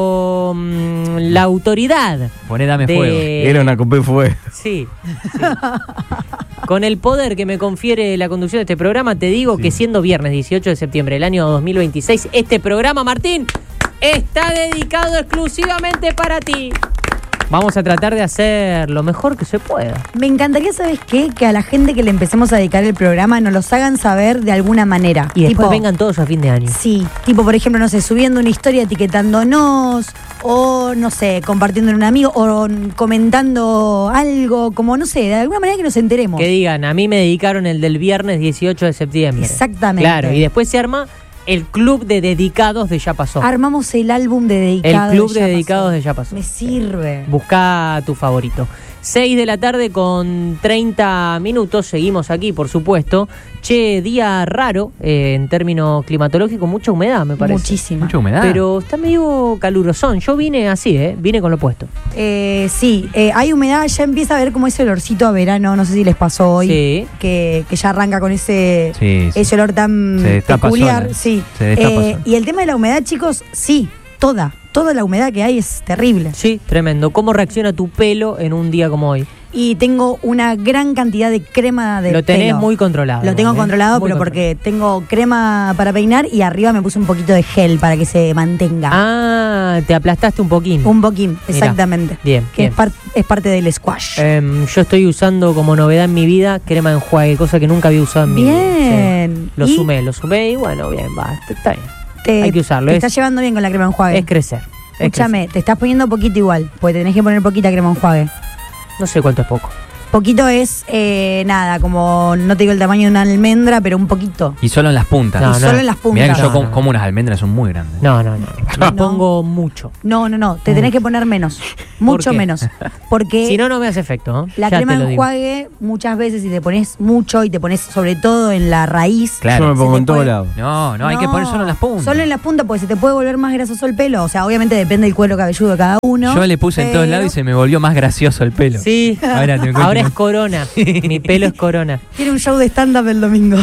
con mm, la autoridad. Poné dame de- fuego. Era una copé fuego. Sí, sí. Con el poder que me confiere la conducción de este programa, te digo que siendo viernes dieciocho de septiembre del año dos mil veintiséis, este programa, Martín, está dedicado exclusivamente para ti. Vamos a tratar de hacer lo mejor que se pueda. Me encantaría, ¿sabes qué? Que a la gente que le empecemos a dedicar el programa nos los hagan saber de alguna manera. Y después Tipo, vengan todos a fin de año. Sí, tipo, por ejemplo, no sé, subiendo una historia etiquetándonos, o no sé, compartiendo en un amigo, o comentando algo, como no sé, de alguna manera que nos enteremos. Que digan, a mí me dedicaron el del viernes dieciocho de septiembre. Exactamente. Claro, y después se arma el club de dedicados de Ya Pasó. Armamos el álbum de El dedicados. club de Ya dedicados pasó. de Ya Pasó. Me sirve. Busca tu favorito. seis de la tarde con treinta minutos. Seguimos aquí, por supuesto. Che, día raro eh, en términos climatológicos. Mucha humedad, me parece. Muchísima. Mucha humedad. Pero está medio calurosón. Yo vine así, ¿eh? Vine con lo puesto. Eh, sí, eh, hay humedad, ya empieza a ver como ese olorcito a verano, no sé si les pasó hoy, Sí. que, que ya arranca con ese, Sí, sí. ese olor tan Se destapa peculiar. sola. Sí. Se destapa Eh, sola. y el tema de la humedad, chicos, sí, toda, toda la humedad que hay es terrible. Sí, tremendo. ¿Cómo reacciona tu pelo en un día como hoy? Y tengo una gran cantidad de crema de Lo tenés pelo. muy controlado. Lo tengo igual, ¿eh? controlado, Muy pero controlado. porque tengo crema para peinar y arriba me puse un poquito de gel para que se mantenga. Ah, te aplastaste un poquín. Un poquín, Mirá. exactamente. Bien, Que bien. Es, par- es parte del squash. Em, yo estoy usando como novedad en mi vida crema de enjuague, cosa que nunca había usado en mi vida. Bien. Sí. Lo ¿Y? sumé, lo sumé y bueno, bien, va, está bien. Te, Hay que usarlo, Te es- estás llevando bien con la crema enjuague. Es crecer. es Escúchame, te estás poniendo poquito igual, porque tenés que poner poquita crema enjuague. crecer. No sé cuánto es poco. Poquito es, eh, nada, como, no te digo el tamaño de una almendra, pero un poquito. Y solo en las puntas. No, y solo en las puntas. Mirá que yo No, com- no. como unas almendras, son muy grandes. No, no, no. Me No. pongo mucho. No, no, no, te tenés que poner menos, mucho qué? menos. Porque Si no, no me hace efecto, ¿no? la Ya crema te lo de digo. enjuague, muchas veces, si te pones mucho y te pones sobre todo en la raíz. Claro. Yo me pongo Se en te todos puede- lados. No, no, hay que poner solo en las puntas. Solo en las puntas, porque se te puede volver más grasoso el pelo. O sea, obviamente depende del cuero cabelludo de cada uno. Yo le puse en todos pero- lados y se me volvió más gracioso el pelo. Sí. Ahora, te cuento Ahora una- es corona. Mi pelo es corona. Tiene un show de stand-up el domingo.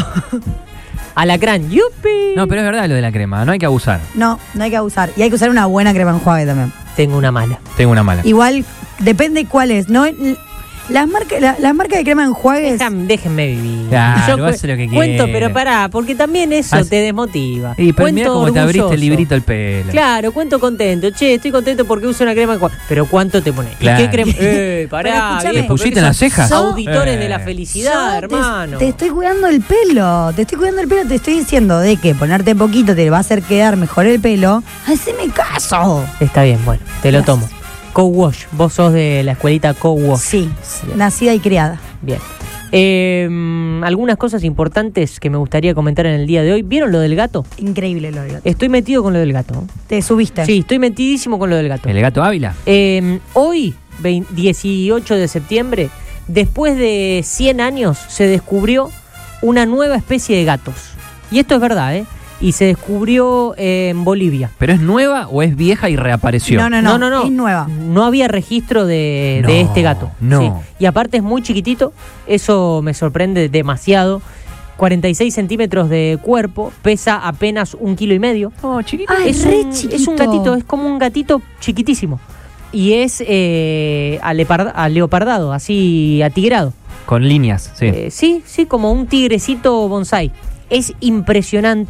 Alacrán. ¡Yupi! No, pero es verdad lo de la crema, no hay que abusar. No, no hay que abusar. Y hay que usar una buena crema enjuague también. Tengo una mala. Tengo una mala. Igual, depende cuál es, ¿no? L- Las marcas la, las marcas de crema enjuagues. Déjame- déjenme vivir. Claro, Yo hace lo que cuento, quiera. pero pará, porque también eso Hace- te desmotiva. Y pero Cuento mira cómo te abriste orgulloso. el librito el pelo. Claro, cuento contento. Che, estoy contento porque uso una crema. enjuague. Pero ¿cuánto te pones? Claro. ¿Y qué crema? Eh, Pero pará, escúchame. viejo, ¿Pusiste porque en las son cejas? Auditores Eh. de la felicidad, Yo te- hermano. Te, estoy cuidando el pelo. Te estoy cuidando el pelo. Te estoy diciendo de que ponerte poquito te va a hacer quedar mejor el pelo. ¡Haceme caso! Está bien, bueno, te lo Gracias. tomo. Co-wash, vos sos de la escuelita co-wash. Sí, Bien. nacida y criada. Bien. Eh, algunas cosas importantes que me gustaría comentar en el día de hoy. ¿Vieron lo del gato? Increíble lo del gato. Estoy metido con lo del gato. Te subiste. Sí, estoy metidísimo con lo del gato. ¿El gato Ávila? Eh, hoy, vein- dieciocho de septiembre, después de cien años, se descubrió una nueva especie de gatos. Y esto es verdad, ¿eh? Y se descubrió eh, en Bolivia. ¿Pero es nueva o es vieja y reapareció? No, no, no, es nueva. No había registro de, No, de este gato. no. Sí. Y aparte es muy chiquitito, eso me sorprende demasiado. cuarenta y seis centímetros de cuerpo, pesa apenas un kilo y medio. Oh, chiquito. Ay, es, re un, chiquito. es un gatito, es como un gatito chiquitísimo. Y es eh, alepard- aleopardado, así atigrado. Con líneas, sí. Eh, sí, sí, como un tigrecito bonsai. Es impresionante.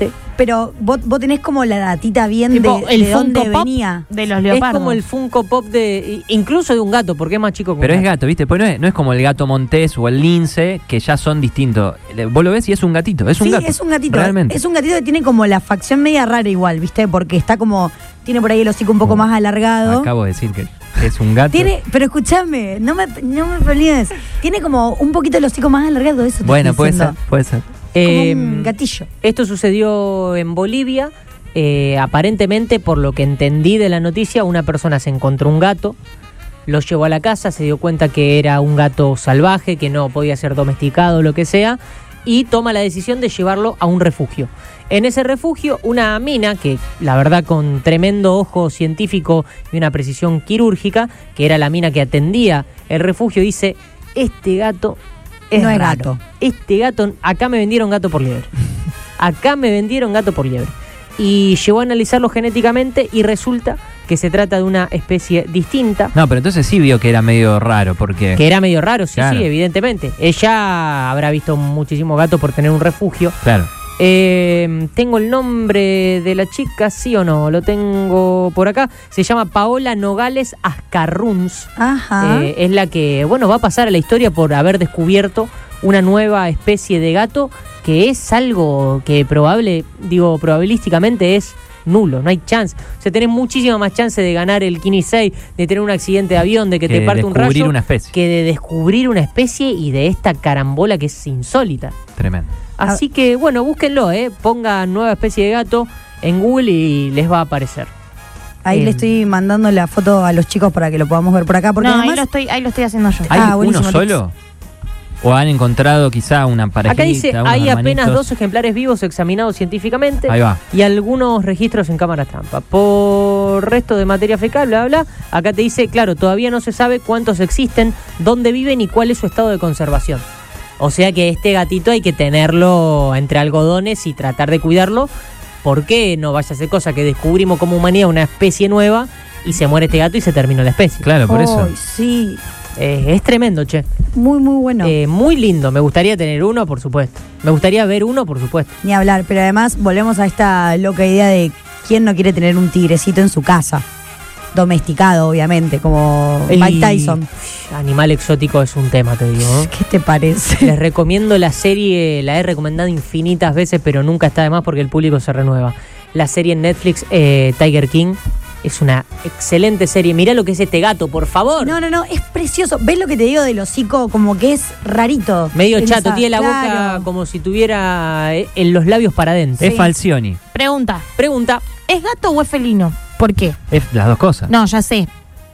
pero vos, vos tenés como la datita bien Tipo, de, el de dónde Funko Pop venía. de los Es leopardos. como el Funko Pop de. Incluso de un gato, porque es más chico que un Pero es gato, ¿viste? Pues no es, no es como el gato montés o el lince, que ya son distintos. Le- Vos lo ves y es un gatito, es un Sí, gato. es un gatito. Realmente. Es un gatito que tiene como la facción media rara igual, ¿viste? Porque está como. Tiene por ahí el hocico un poco Oh, más alargado. Acabo de decir que es un gato. Tiene, pero escúchame, no me, no me pelees. Tiene como un poquito el hocico más alargado, eso te Bueno, estoy puede ser, diciendo. puede ser. Como Eh, un gatillo. Esto sucedió en Bolivia. Eh, aparentemente, por lo que entendí de la noticia, una persona se encontró un gato, lo llevó a la casa, se dio cuenta que era un gato salvaje, que no podía ser domesticado o lo que sea, y toma la decisión de llevarlo a un refugio. En ese refugio, una mina, que la verdad con tremendo ojo científico y una precisión quirúrgica, que era la mina que atendía el refugio, dice, este gato es No es raro. gato. Este gato, acá me vendieron gato por liebre. Acá me vendieron gato por liebre. Y llegó a analizarlo genéticamente y resulta que se trata de una especie distinta. No, pero entonces sí vio que era medio raro, porque... Que era medio raro, sí, Claro. sí, evidentemente. Ella habrá visto muchísimos gatos por tener un refugio. Claro. Eh, tengo el nombre de la chica, sí o no, lo tengo por acá. Se llama Paola Nogales Ascarruns. Ajá. Eh, es la que, bueno, va a pasar a la historia por haber descubierto una nueva especie de gato que es algo que probable, digo, probabilísticamente es nulo, no hay chance. O sea, tenés muchísima más chance de ganar el Kini seis, de tener un accidente de avión, de que, Que te parte un descubrir rayo, una especie. que de descubrir una especie y de esta carambola que es insólita. Tremendo. Así que, bueno, búsquenlo, ¿eh? Pongan nueva especie de gato en Google y les va a aparecer. Ahí eh, le estoy mandando la foto a los chicos para que lo podamos ver por acá. Porque no, ahí además, lo, estoy, ahí lo estoy haciendo yo. ¿Hay Ah, uno buenísimo, solo? ¿O han encontrado quizá una parejita? Acá dice, unos hay apenas hermanitos? dos ejemplares vivos examinados científicamente. Ahí va. Y algunos registros en cámaras trampa. Por resto de materia fecal, bla, bla, bla, acá te dice, claro, todavía no se sabe cuántos existen, dónde viven y cuál es su estado de conservación. O sea que este gatito hay que tenerlo entre algodones y tratar de cuidarlo. ¿Por qué no vaya a ser cosa que descubrimos como humanidad una especie nueva y se muere este gato y se terminó la especie? Claro, por eso. Ay, sí, Eh, es tremendo, che. muy, muy bueno. Eh, muy lindo. Me gustaría tener uno, por supuesto. Me gustaría ver uno, por supuesto. Ni hablar, pero además volvemos a esta loca idea de quién no quiere tener un tigrecito en su casa. Domesticado, obviamente, como Mike Y- Tyson. Animal exótico es un tema, te digo. ¿no? ¿Qué te parece? Les recomiendo la serie, la he recomendado infinitas veces, pero nunca está de más porque el público se renueva. La serie en Netflix, eh, Tiger King, es una excelente serie. Mirá lo que es este gato, por favor. No, no, no, es precioso. ¿Ves lo que te digo del hocico? Como que es rarito. Medio En chato, esa- tiene la boca claro. como si tuviera eh, en los labios para adentro. Es Sí. Falcioni. Pregunta, Pregunta, ¿es gato o es felino? ¿Por qué? Es las dos cosas. No, ya sé.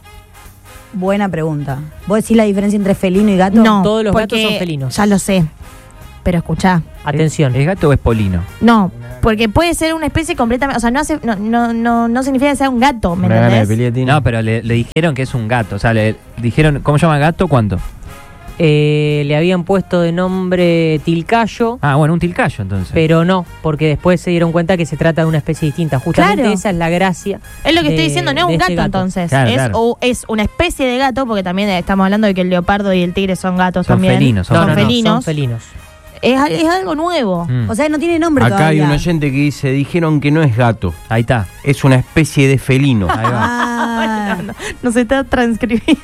Buena pregunta. ¿Vos decís la diferencia entre felino y gato? No, Todos los porque gatos son felinos. Ya lo sé. Pero escuchá. atención. ¿Es gato o es polino? No, porque puede ser una especie completamente. O sea, no hace, no, no, no, no significa que sea un gato, ¿me Una gana de entendés? pelea tiene. No, pero le, le dijeron que es un gato. O sea, le dijeron, ¿cómo se llama gato? ¿Cuánto? Eh, le habían puesto de nombre Tilcayo, Ah, bueno, un tilcayo entonces. pero no, porque después se dieron cuenta que se trata de una especie distinta. Justamente Claro. esa es la gracia. Es lo que de- estoy diciendo, no es de un este gato, entonces. Claro, es, claro. O es una especie de gato, porque también estamos hablando de que el leopardo y el tigre son gatos Son también. felinos, son No, son no, no, felinos. son felinos. Es, al- es algo nuevo. Mm. O sea, no tiene nombre Acá hay todavía. un oyente que dice, dijeron que no es gato, Ahí está. es una especie de felino. Ahí va. Ah, No, no, nos está transcribiendo.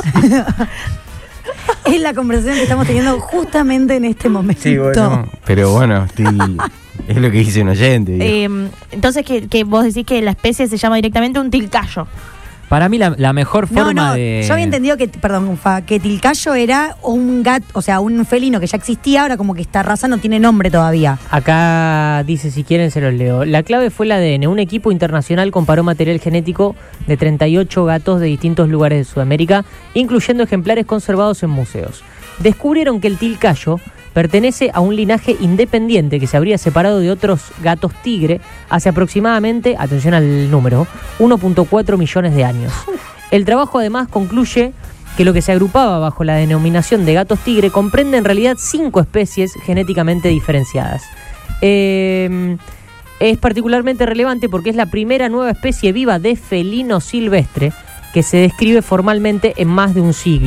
es la conversación que estamos teniendo justamente en este momento. Sí, bueno. Pero bueno, estoy- es lo que dice un oyente. digo. Eh, entonces, que, que vos decís que la especie se llama directamente un tilcayo. Para mí la, la mejor No, forma no, de... yo había entendido que, perdón, Ufa, que Tilcayo era un gato, o sea, un felino que ya existía, ahora como que esta raza no tiene nombre todavía. Acá dice, si quieren se los leo. La clave fue el A D N. Un equipo internacional comparó material genético de treinta y ocho gatos de distintos lugares de Sudamérica, incluyendo ejemplares conservados en museos. Descubrieron que el tilcayo pertenece a un linaje independiente que se habría separado de otros gatos tigre hace aproximadamente, atención al número, uno punto cuatro millones de años. El trabajo además concluye que lo que se agrupaba bajo la denominación de gatos tigre comprende en realidad cinco especies genéticamente diferenciadas. Eh, es particularmente relevante porque es la primera nueva especie viva de felino silvestre que se describe formalmente en más de un siglo.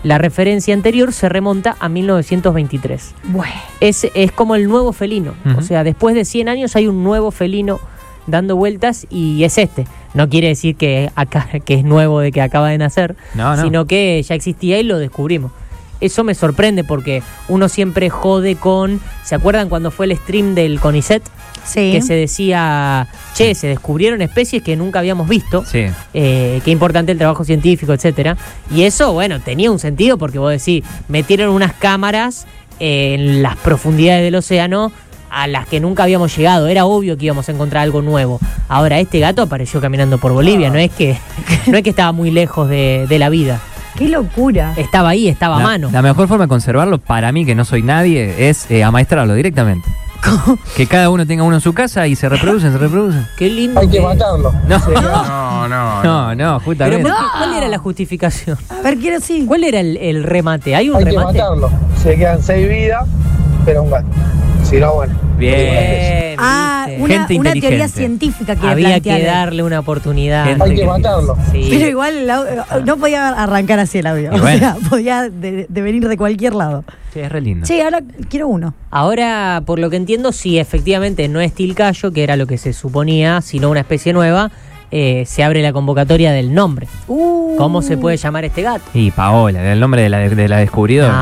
La referencia anterior se remonta a mil novecientos veintitrés. Bueno. Es, es como el nuevo felino. Ujú. O sea, después de cien años hay un nuevo felino dando vueltas y es este. No quiere decir que, acá, que es nuevo de que acaba de nacer, No, no. sino que ya existía y lo descubrimos. Eso me sorprende porque uno siempre jode con... ¿Se acuerdan cuando fue el stream del CONICET? Sí. Que se decía, che, se descubrieron especies que nunca habíamos visto. Sí. Eh, qué importante el trabajo científico, etcétera. Y eso, bueno, tenía un sentido porque vos decís, metieron unas cámaras en las profundidades del océano a las que nunca habíamos llegado. Era obvio que íbamos a encontrar algo nuevo. Ahora, este gato apareció caminando por Bolivia, no es que, no es que estaba muy lejos de, de la vida. ¡Qué locura! Estaba ahí, estaba a La, mano. la mejor forma de conservarlo, para mí, que no soy nadie, es eh, amaestrarlo directamente. Que cada uno tenga uno en su casa y se reproducen, se reproducen. Qué lindo. Hay que matarlo. No, No, no, no, no, Pero, justamente. ¿por qué? ¿Cuál era la justificación? A ver, quiero sí. ¿Cuál era el, el remate? ¿Hay un Hay que remate? matarlo. Se quedan seis vidas, pero un gato. Si no, bueno. Bien, Ah, viste. una, Gente una inteligente. teoría científica que Había plantear. que darle una oportunidad. Gente Hay que matarlo. Sí. Pero igual el au- no podía arrancar así el audio. Y O bueno. sea, podía de, de venir de cualquier lado. Sí, es re lindo. Che, ahora quiero uno. Ahora, por lo que entiendo, si efectivamente no es tilcayo, que era lo que se suponía, sino una especie nueva, eh, se abre la convocatoria del nombre. Uh. ¿Cómo se puede llamar este gato? Y Paola, el nombre de la, de la descubridora.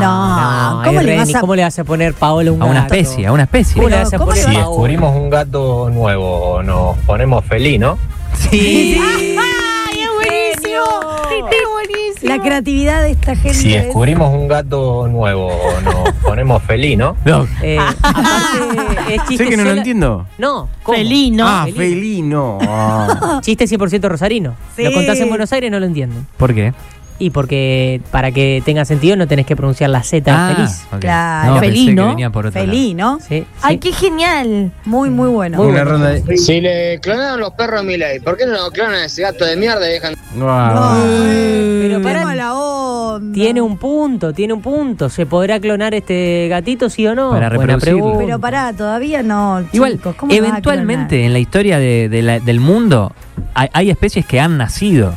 No, es ¿cómo le re- vas ni a- ¿Cómo le vas a poner Paola a un A una gato? especie, a una especie. ¿Cómo le Pero, vas a ¿cómo poner le Si vas- Paola? descubrimos un gato nuevo, nos ponemos felino. Sí. ¡Ay, es buenísimo! ¡Es buenísimo! La creatividad de esta gente. Si es- descubrimos un gato nuevo, nos ponemos felino. No. Eh, aparte, es chiste Sé que no lo sola- entiendo. No, ¿cómo? Felino. Ah, felino. felino. Ah. Chiste cien por ciento rosarino. Sí. Lo contás en Buenos Aires, no lo entienden. ¿Por qué? Y porque para que tenga sentido no tenés que pronunciar la Z de feliz. ok. Claro. No, pensé Felino. que venía por otro lado. Felino. Sí, ¡Ay, sí. qué genial! Muy, muy bueno. Muy Una bueno. ronda de. Si le clonaron los perros a Milei, ¿por qué no lo clonan a ese gato de mierda y dejan? Ah. Pero Qué pará, mala onda. Tiene un punto, tiene un punto. ¿Se podrá clonar este gatito, sí o no? Para Buena reproducirlo. pregunta. Pero pará, todavía no. Igual, chicos, ¿cómo lo vas a eventualmente en la historia de- de la- del mundo hay, hay especies que han nacido.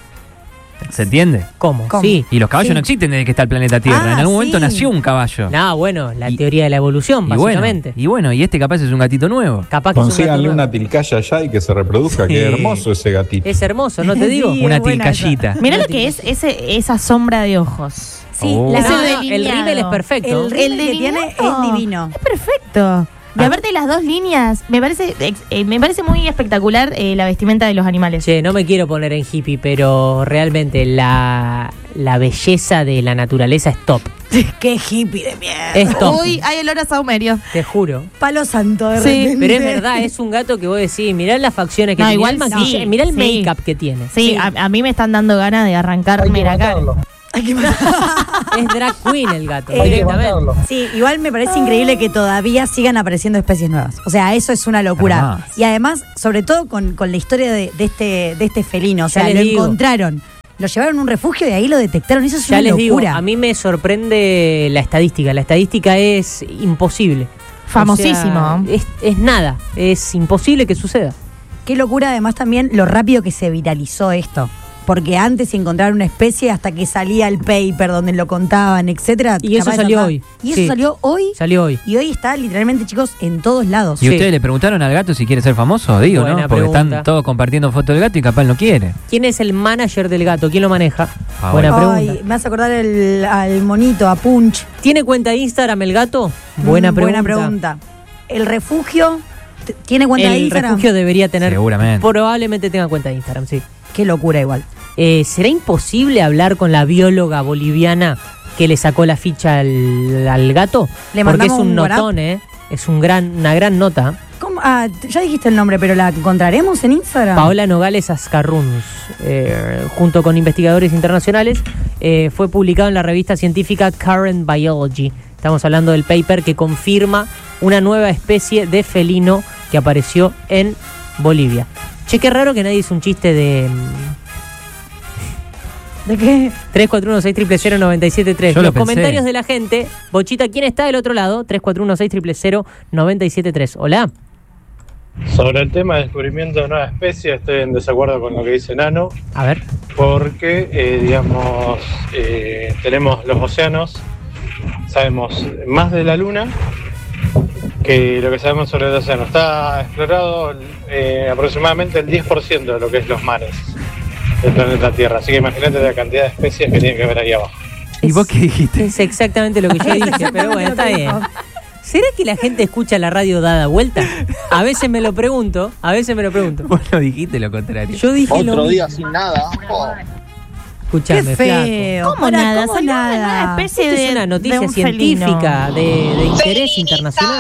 ¿Se entiende? ¿Cómo? ¿Cómo? Sí. Y los caballos Sí. no existen desde que está el planeta Tierra. Ah, en algún momento sí. nació un caballo. No, bueno, la Y- teoría de la evolución, y bueno, básicamente. y bueno, y este capaz es un gatito nuevo. Capaz que es un gato Consíganle nuevo. una tilcaya allá y que se reproduzca. Sí. Qué hermoso ese gatito. Es hermoso, ¿no te digo? Sí, Una es buena tilcayita. Mirá lo que es ese, esa sombra de ojos. Sí, Oh. la- Ese No, no, delineado. el rímel es perfecto. El rímel que tiene es divino. Es perfecto. Y aparte las dos líneas, me parece ex- eh, me parece muy espectacular eh, la vestimenta de los animales. Che, no me quiero poner en hippie, pero realmente la, la belleza de la naturaleza es top. Qué hippie de mierda. Es top. Uy, hay olor a saumerio. Te juro. Palo santo de Sí, repente. Pero es verdad, es un gato que vos decís, mirá las facciones que No, tiene, igual mirá el sí, maquillaje, mirá el sí. make-up que tiene. Sí, A, a mí me están dando ganas de Hay arrancarme que la cara. matarlo. Hay que matar. Es drag queen el gato, Eh, Hay que directamente. matarlo. Sí, igual me parece increíble que todavía sigan apareciendo especies nuevas. O sea, eso es una locura. Además. Y además, sobre todo con, con la historia de, de este, de este felino. O Ya sea, les lo digo. encontraron, lo llevaron a un refugio y ahí lo detectaron. Eso es Ya una les digo, locura. a mí me sorprende la estadística. La estadística es imposible. Famosísimo. O sea, es, es nada, es imposible que suceda. Qué locura además también lo rápido que se viralizó esto. Porque antes encontrar una especie hasta que salía el paper donde lo contaban, etcétera. Y eso capaz salió pasaba. hoy. Y eso Sí. salió hoy. Salió hoy. Y hoy está literalmente, chicos, en todos lados. ¿Y Sí. ustedes le preguntaron al gato si quiere ser famoso? Digo, Buena ¿no? Porque pregunta. están todos compartiendo fotos del gato y capaz no quiere. ¿Quién es el manager del gato? ¿Quién lo maneja? Ah, Buena bueno. pregunta. Ay, me hace acordar el- al monito, a Punch. ¿Tiene cuenta de Instagram el gato? Buena Mm, pregunta. Buena pregunta. ¿El refugio t- tiene cuenta de El Instagram? refugio debería tener. Seguramente. Probablemente tenga cuenta de Instagram, sí. Qué locura igual. Eh, ¿Será imposible hablar con la bióloga boliviana que le sacó la ficha al, al gato? Le Porque es mandamos un un WhatsApp. notón, ¿eh? Es un gran, una gran nota. ¿Cómo? Ah, t- ya dijiste el nombre, pero ¿la encontraremos en Instagram? Paola Nogales Azcarruns, eh, junto con investigadores internacionales, eh, fue publicado en la revista científica Current Biology. Estamos hablando del paper que confirma una nueva especie de felino que apareció en Bolivia. Che, qué raro que nadie hizo un chiste de ¿De qué? tres cuatro uno seis cero cero cero nueve siete tres. Yo lo Los pensé. comentarios de la gente. Bochita, ¿quién está del otro lado? tres cuatro uno seis cero cero cero nueve siete tres. Hola. Sobre el tema de descubrimiento de nuevas especies, estoy en desacuerdo con lo que dice Nano, A ver. porque, eh, digamos, eh, tenemos los océanos, sabemos más de la Luna que lo que sabemos sobre el océano. Está explorado eh, aproximadamente el diez por ciento de lo que es los mares del planeta Tierra, así que imagínate la cantidad de especies que tiene que haber ahí abajo. ¿Y vos qué dijiste? Es exactamente lo que yo dije, pero bueno, está bien. ¿Será que la gente escucha la radio dada vuelta? A veces me lo pregunto, a veces me lo pregunto. Vos no dijiste lo contrario. Yo dije lo Otro mismo. día sin nada. Oh. Escuchame, Qué flaco. feo. ¿Cómo Pará, nada? ¿cómo Salió una nada? nueva especie Esta de es una noticia de un científica felino. de, de interés internacional.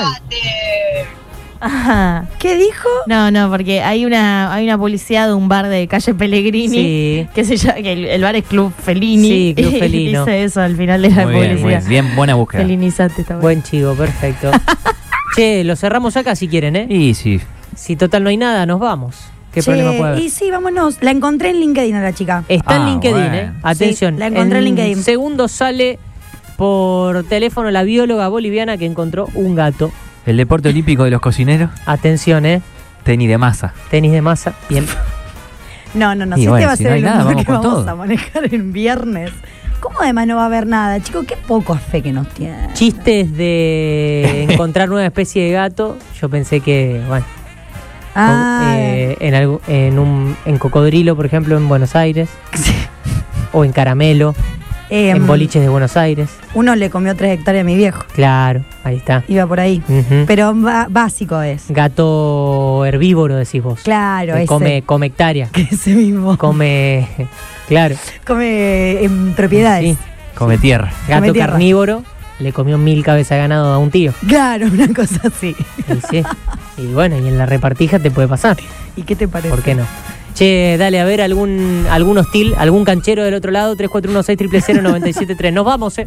Ajá. ¿Qué dijo? No, no, porque hay una hay una publicidad de un bar de calle Pellegrini Sí. que se llama, que el, el bar es Club Felini. Sí, Club y Felino. dice eso al final de la Muy bien, muy publicidad. bien, bien, buena búsqueda. Felinizate, está bueno. Buen chivo, perfecto. Che, lo cerramos acá si quieren, ¿eh? Y sí. Si total no hay nada, nos vamos. ¿Qué Che, problema puede haber? Y sí, vámonos. La encontré en LinkedIn a la chica. Está en Ah, LinkedIn, bueno. ¿eh? Atención. Sí, la encontré en LinkedIn. Segundo sale por teléfono la bióloga boliviana que encontró un gato. El deporte olímpico de los cocineros, Atención, ¿eh? tenis de masa. Tenis de masa. Bien. No, no, no. Y Si bueno, este si va no a hay ser el nada, humor vamos que con vamos todo. a manejar en viernes. ¿Cómo además no va a haber nada, chicos? Qué poco fe que nos tiene. Chistes de encontrar nueva especie de gato. Yo pensé que, bueno, Ah, con- eh, en, algo- en, un, en cocodrilo, por ejemplo, en Buenos Aires. O en caramelo, eh, en boliches de Buenos Aires. Uno le comió tres hectáreas a mi viejo. Claro, ahí está. Iba por ahí. Ujú. Pero ba- básico es. Gato herbívoro, decís vos. Claro, Que ese. come, come hectárea. Que ese mismo. Come, claro. Come en propiedades. Sí. Come tierra. Gato Come tierra. carnívoro le comió mil cabezas de ganado a un tío. Claro, una cosa así. Y, sí. Y bueno, y en la repartija te puede pasar. ¿Y qué te parece? ¿Por qué no? Che, dale, a ver algún algún hostil, algún canchero del otro lado, tres cuatro uno seis cero cero cero nueve siete tres. Nos vamos, eh.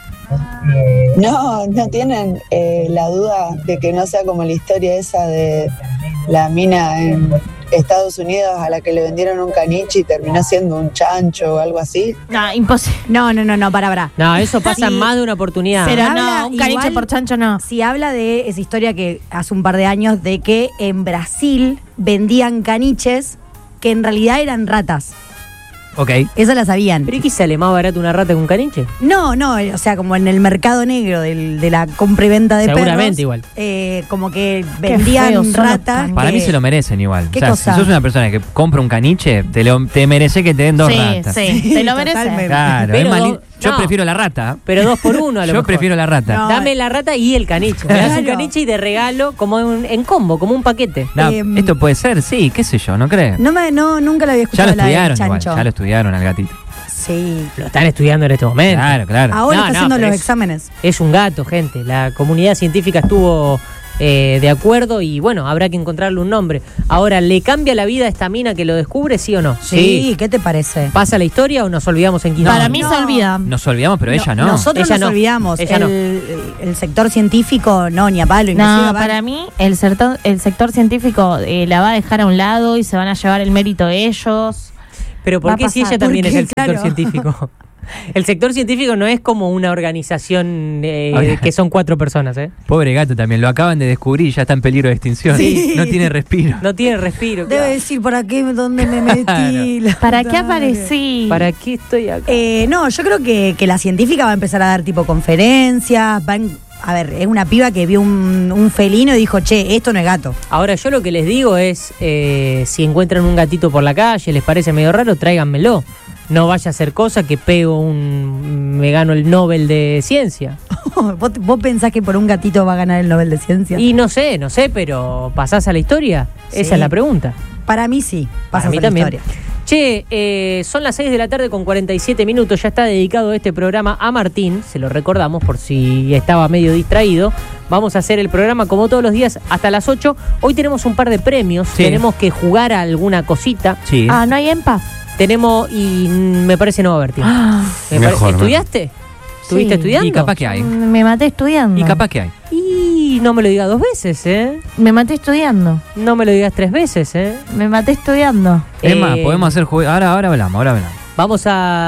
No, no tienen eh, la duda de que no sea como la historia esa de la mina en Estados Unidos a la que le vendieron un caniche y terminó siendo un chancho o algo así. No, imposible. No, no, no, no, para, para. No, eso pasa en Sí. más de una oportunidad. Pero Habla no, un caniche igual- por chancho no. Si habla de esa historia que hace un par de años de que en Brasil vendían caniches que en realidad eran ratas. Ok. Eso la sabían. ¿Pero y qué sale más barato una rata que un caniche? No, no, o sea, como en el mercado negro del- de la compra y venta de Seguramente perros. igual. eh, como que Qué vendían feos son los ratas. caniches. Para que- mí se lo merecen igual. ¿Qué o sea, cosa? si sos una persona que compra un caniche, te, lo, te merece que te den dos Sí, ratas. sí, Sí, te lo mereces. totalmente. Claro, Pero es más do- li- yo no. prefiero la rata. Pero dos por uno a lo Yo mejor. prefiero la rata. No. Dame la rata y el caniche. Me das un Claro. caniche y de regalo como en, en combo, como un paquete. No, Em, esto puede ser, sí, qué sé yo, ¿no crees? No, me, no, nunca lo había ya escuchado lo la del estudiaron igual, chancho. ya lo estudiaron al gatito. Sí. Lo están estudiando en este momento. Claro, claro. Ahora No, está no, haciendo pero los es- exámenes. Es un gato, gente. La comunidad científica estuvo eh, de acuerdo y bueno, habrá que encontrarle un nombre. Ahora, ¿le cambia la vida a esta mina que lo descubre, sí o no? Sí, ¿qué te parece? ¿Pasa la historia o nos olvidamos en quince Para años? mí No. se olvida. Nos olvidamos, pero ella no. Nosotros Ella nos no. olvidamos. Ella el, no. el sector científico, no, ni a palo. inclusive No, va- para mí el sector, el sector científico eh, la va a dejar a un lado y se van a llevar el mérito ellos. Pero ¿por Va a qué si pasar. ella también ¿Por es qué? el sector Claro. científico? El sector científico no es como una organización eh, Ahora- que son cuatro personas, ¿eh? Pobre gato también, lo acaban de descubrir y ya está en peligro de extinción. Sí. No tiene respiro. No tiene respiro. Debe claro. decir, ¿para qué? ¿Dónde me metí? La ¿Para qué puta madre. aparecí? ¿Para qué estoy acá? Eh, no, yo creo que, que la científica va a empezar a dar tipo conferencias. Va en- a ver, es una piba que vio un, un felino y dijo, che, esto no es gato. Ahora, yo lo que les digo es, eh, si encuentran un gatito por la calle, les parece medio raro, tráiganmelo. No vaya a ser cosa que pego un... me gano el Nobel de Ciencia. ¿Vos, vos pensás que por un gatito va a ganar el Nobel de Ciencia? Y no sé, no sé, pero ¿pasás a la historia? Sí. Esa es la pregunta. Para mí sí, Para pasa mí a la también. historia. Che, eh, son las seis de la tarde con cuarenta y siete minutos. Ya está dedicado este programa a Martín. Se lo recordamos por si estaba medio distraído. Vamos a hacer el programa como todos los días hasta las ocho. Hoy tenemos un par de premios. Sí. Tenemos que jugar a alguna cosita. Sí. Ah, ¿no hay empa? Tenemos, y mm, me parece no va a haber tiempo. Ah, Me pare- Mejor, ¿Estudiaste? ¿Estuviste Sí. estudiando? Y capaz que hay. me maté estudiando. Y capaz que hay. Y no me lo digas dos veces, ¿eh? Me maté estudiando. No me lo digas tres veces, ¿eh? Me maté estudiando. Es más, Eh, podemos hacer juego. Ahora, ahora hablamos, ahora hablamos. Vamos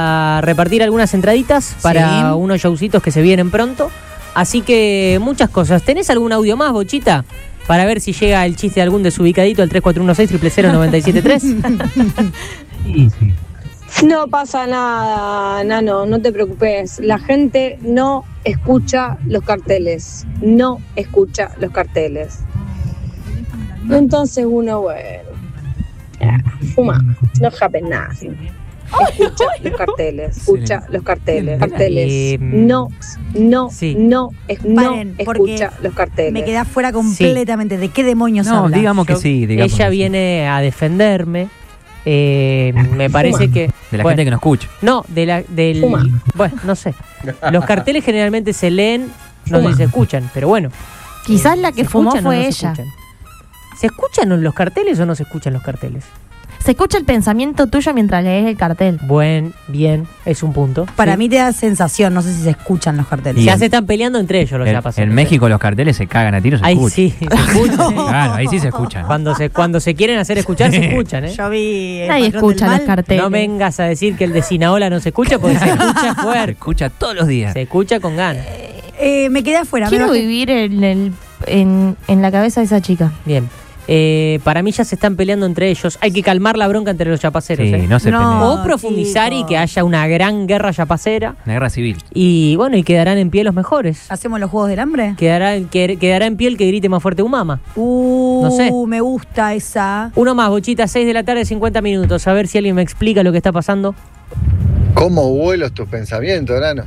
a repartir algunas entraditas para Sí. unos showcitos que se vienen pronto. Así que muchas cosas. ¿Tenés algún audio más, Bochita? para ver si llega el chiste de algún desubicadito al tres cuatro uno seis, cero cero cero, nueve siete tres. No pasa nada, Nano, no te preocupes. La gente no escucha los carteles. No escucha los carteles. Entonces uno, bueno, fuma, no happen nada. Escucha los carteles, escucha los carteles, carteles. Eh, No, no, sí. no, es- no Paren, porque escucha los carteles. Me quedé afuera completamente. ¿De qué demonios No, habla? digamos que Yo- sí, digamos. Ella que sí. viene a defenderme. Eh, me parece que. De la bueno, gente que nos escucha. No, de la, del. Fuma. Bueno, no sé. Los carteles generalmente se leen, no sé si se escuchan, pero bueno. Quizás la que ¿Se fumó escuchan o fue no se ella. escuchan? ¿Se escuchan los carteles o no se escuchan los carteles? Se escucha el pensamiento tuyo mientras lees el cartel. Buen, bien, es un punto. Para Sí. mí te da sensación, no sé si se escuchan los carteles. Y Ya en- se están peleando entre ellos los En, chapas. en México los carteles se cagan a tiros, se Ahí escuchan. sí, se escuchan. Claro, ahí sí se escuchan. Cuando se, cuando se quieren hacer escuchar, se escuchan, ¿eh? Yo vi. el Nadie patrón escucha del los mal. carteles. No vengas a decir que el de Sinaola no se escucha, porque se escucha Se fuerte. escucha todos los días. Se escucha con ganas. Eh, me quedé afuera. me Quiero bajé. vivir en, el, en, en la cabeza de esa chica. Bien. Eh, para mí ya se están peleando entre ellos. Hay que calmar la bronca entre los chapaceros. Sí, ¿eh? no se No. peleen. O profundizar chicos. y que haya una gran guerra chapacera. Una guerra civil. Y bueno, y quedarán en pie los mejores. ¿Hacemos los juegos del hambre? Quedará, que- quedará en pie el que grite más fuerte Umama. Uh, No sé. me gusta esa. Uno más, Bochita, seis de la tarde, cincuenta minutos. A ver si alguien me explica lo que está pasando. ¿Cómo vuelos tus pensamientos, Grano?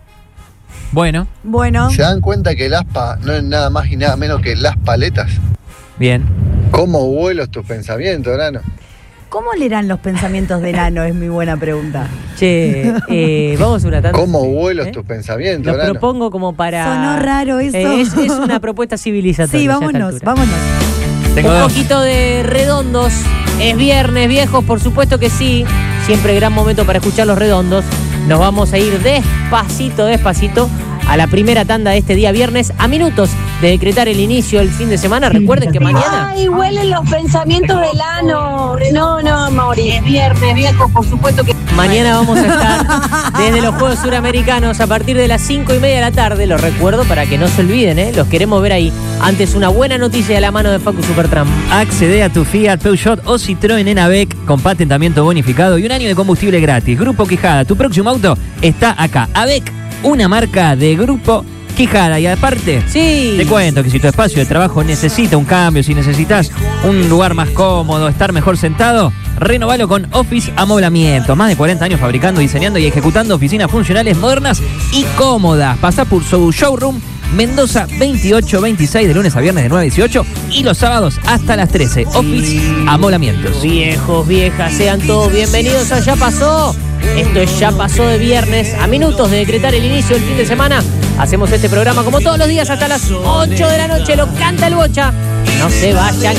Bueno, Bueno, ¿Se dan cuenta que el aspa no es nada más y nada menos que las paletas? bien. ¿Cómo vuelos tus pensamientos, Grano? ¿cómo leerán los pensamientos del ano? Es mi buena pregunta. Che, eh, vamos a una tanda. ¿Cómo vuelos ¿Eh? tus pensamientos, Lo Grano? propongo como para. Sonó raro eso. Eh, es, es una propuesta civilizatoria. Sí, ya a esta vámonos, altura. vámonos. Tengo Un dos. poquito de redondos. Es viernes, viejos, por supuesto que sí. Siempre gran momento para escuchar los redondos. Nos vamos a ir despacito, despacito a la primera tanda de este día viernes, a minutos de decretar el inicio del fin de semana. Recuerden que mañana. Ay, huelen los pensamientos del ano. No, no, Mauri. Es viernes, viejos, por supuesto que. Mañana vamos a estar desde los Juegos Suramericanos a partir de las cinco y media de la tarde. Los recuerdo para que no se olviden, ¿eh? Los queremos ver ahí. Antes, una buena noticia de la mano de Facu Supertram. Accede a tu Fiat, Peugeot o Citroën en AVEC con patentamiento bonificado y un año de combustible gratis. Grupo Quijada, tu próximo auto está acá. AVEC, una marca de Grupo Quijada. Y aparte, Sí. te cuento que si tu espacio de trabajo necesita un cambio, si necesitas un lugar más cómodo, estar mejor sentado, renovalo con Office Amoblamiento. Más de cuarenta años fabricando, diseñando y ejecutando oficinas funcionales modernas y cómodas. Pasá por su showroom Mendoza veintiocho veintiséis de lunes a viernes de nueve a dieciocho y los sábados hasta las trece. Office Amoblamientos. Viejos, viejas, sean todos bienvenidos a Ya Pasó. Esto es Ya Pasó de viernes. A minutos de decretar el inicio del fin de semana, hacemos este programa como todos los días hasta las ocho de la noche. Lo canta el Bocha. No se vayan.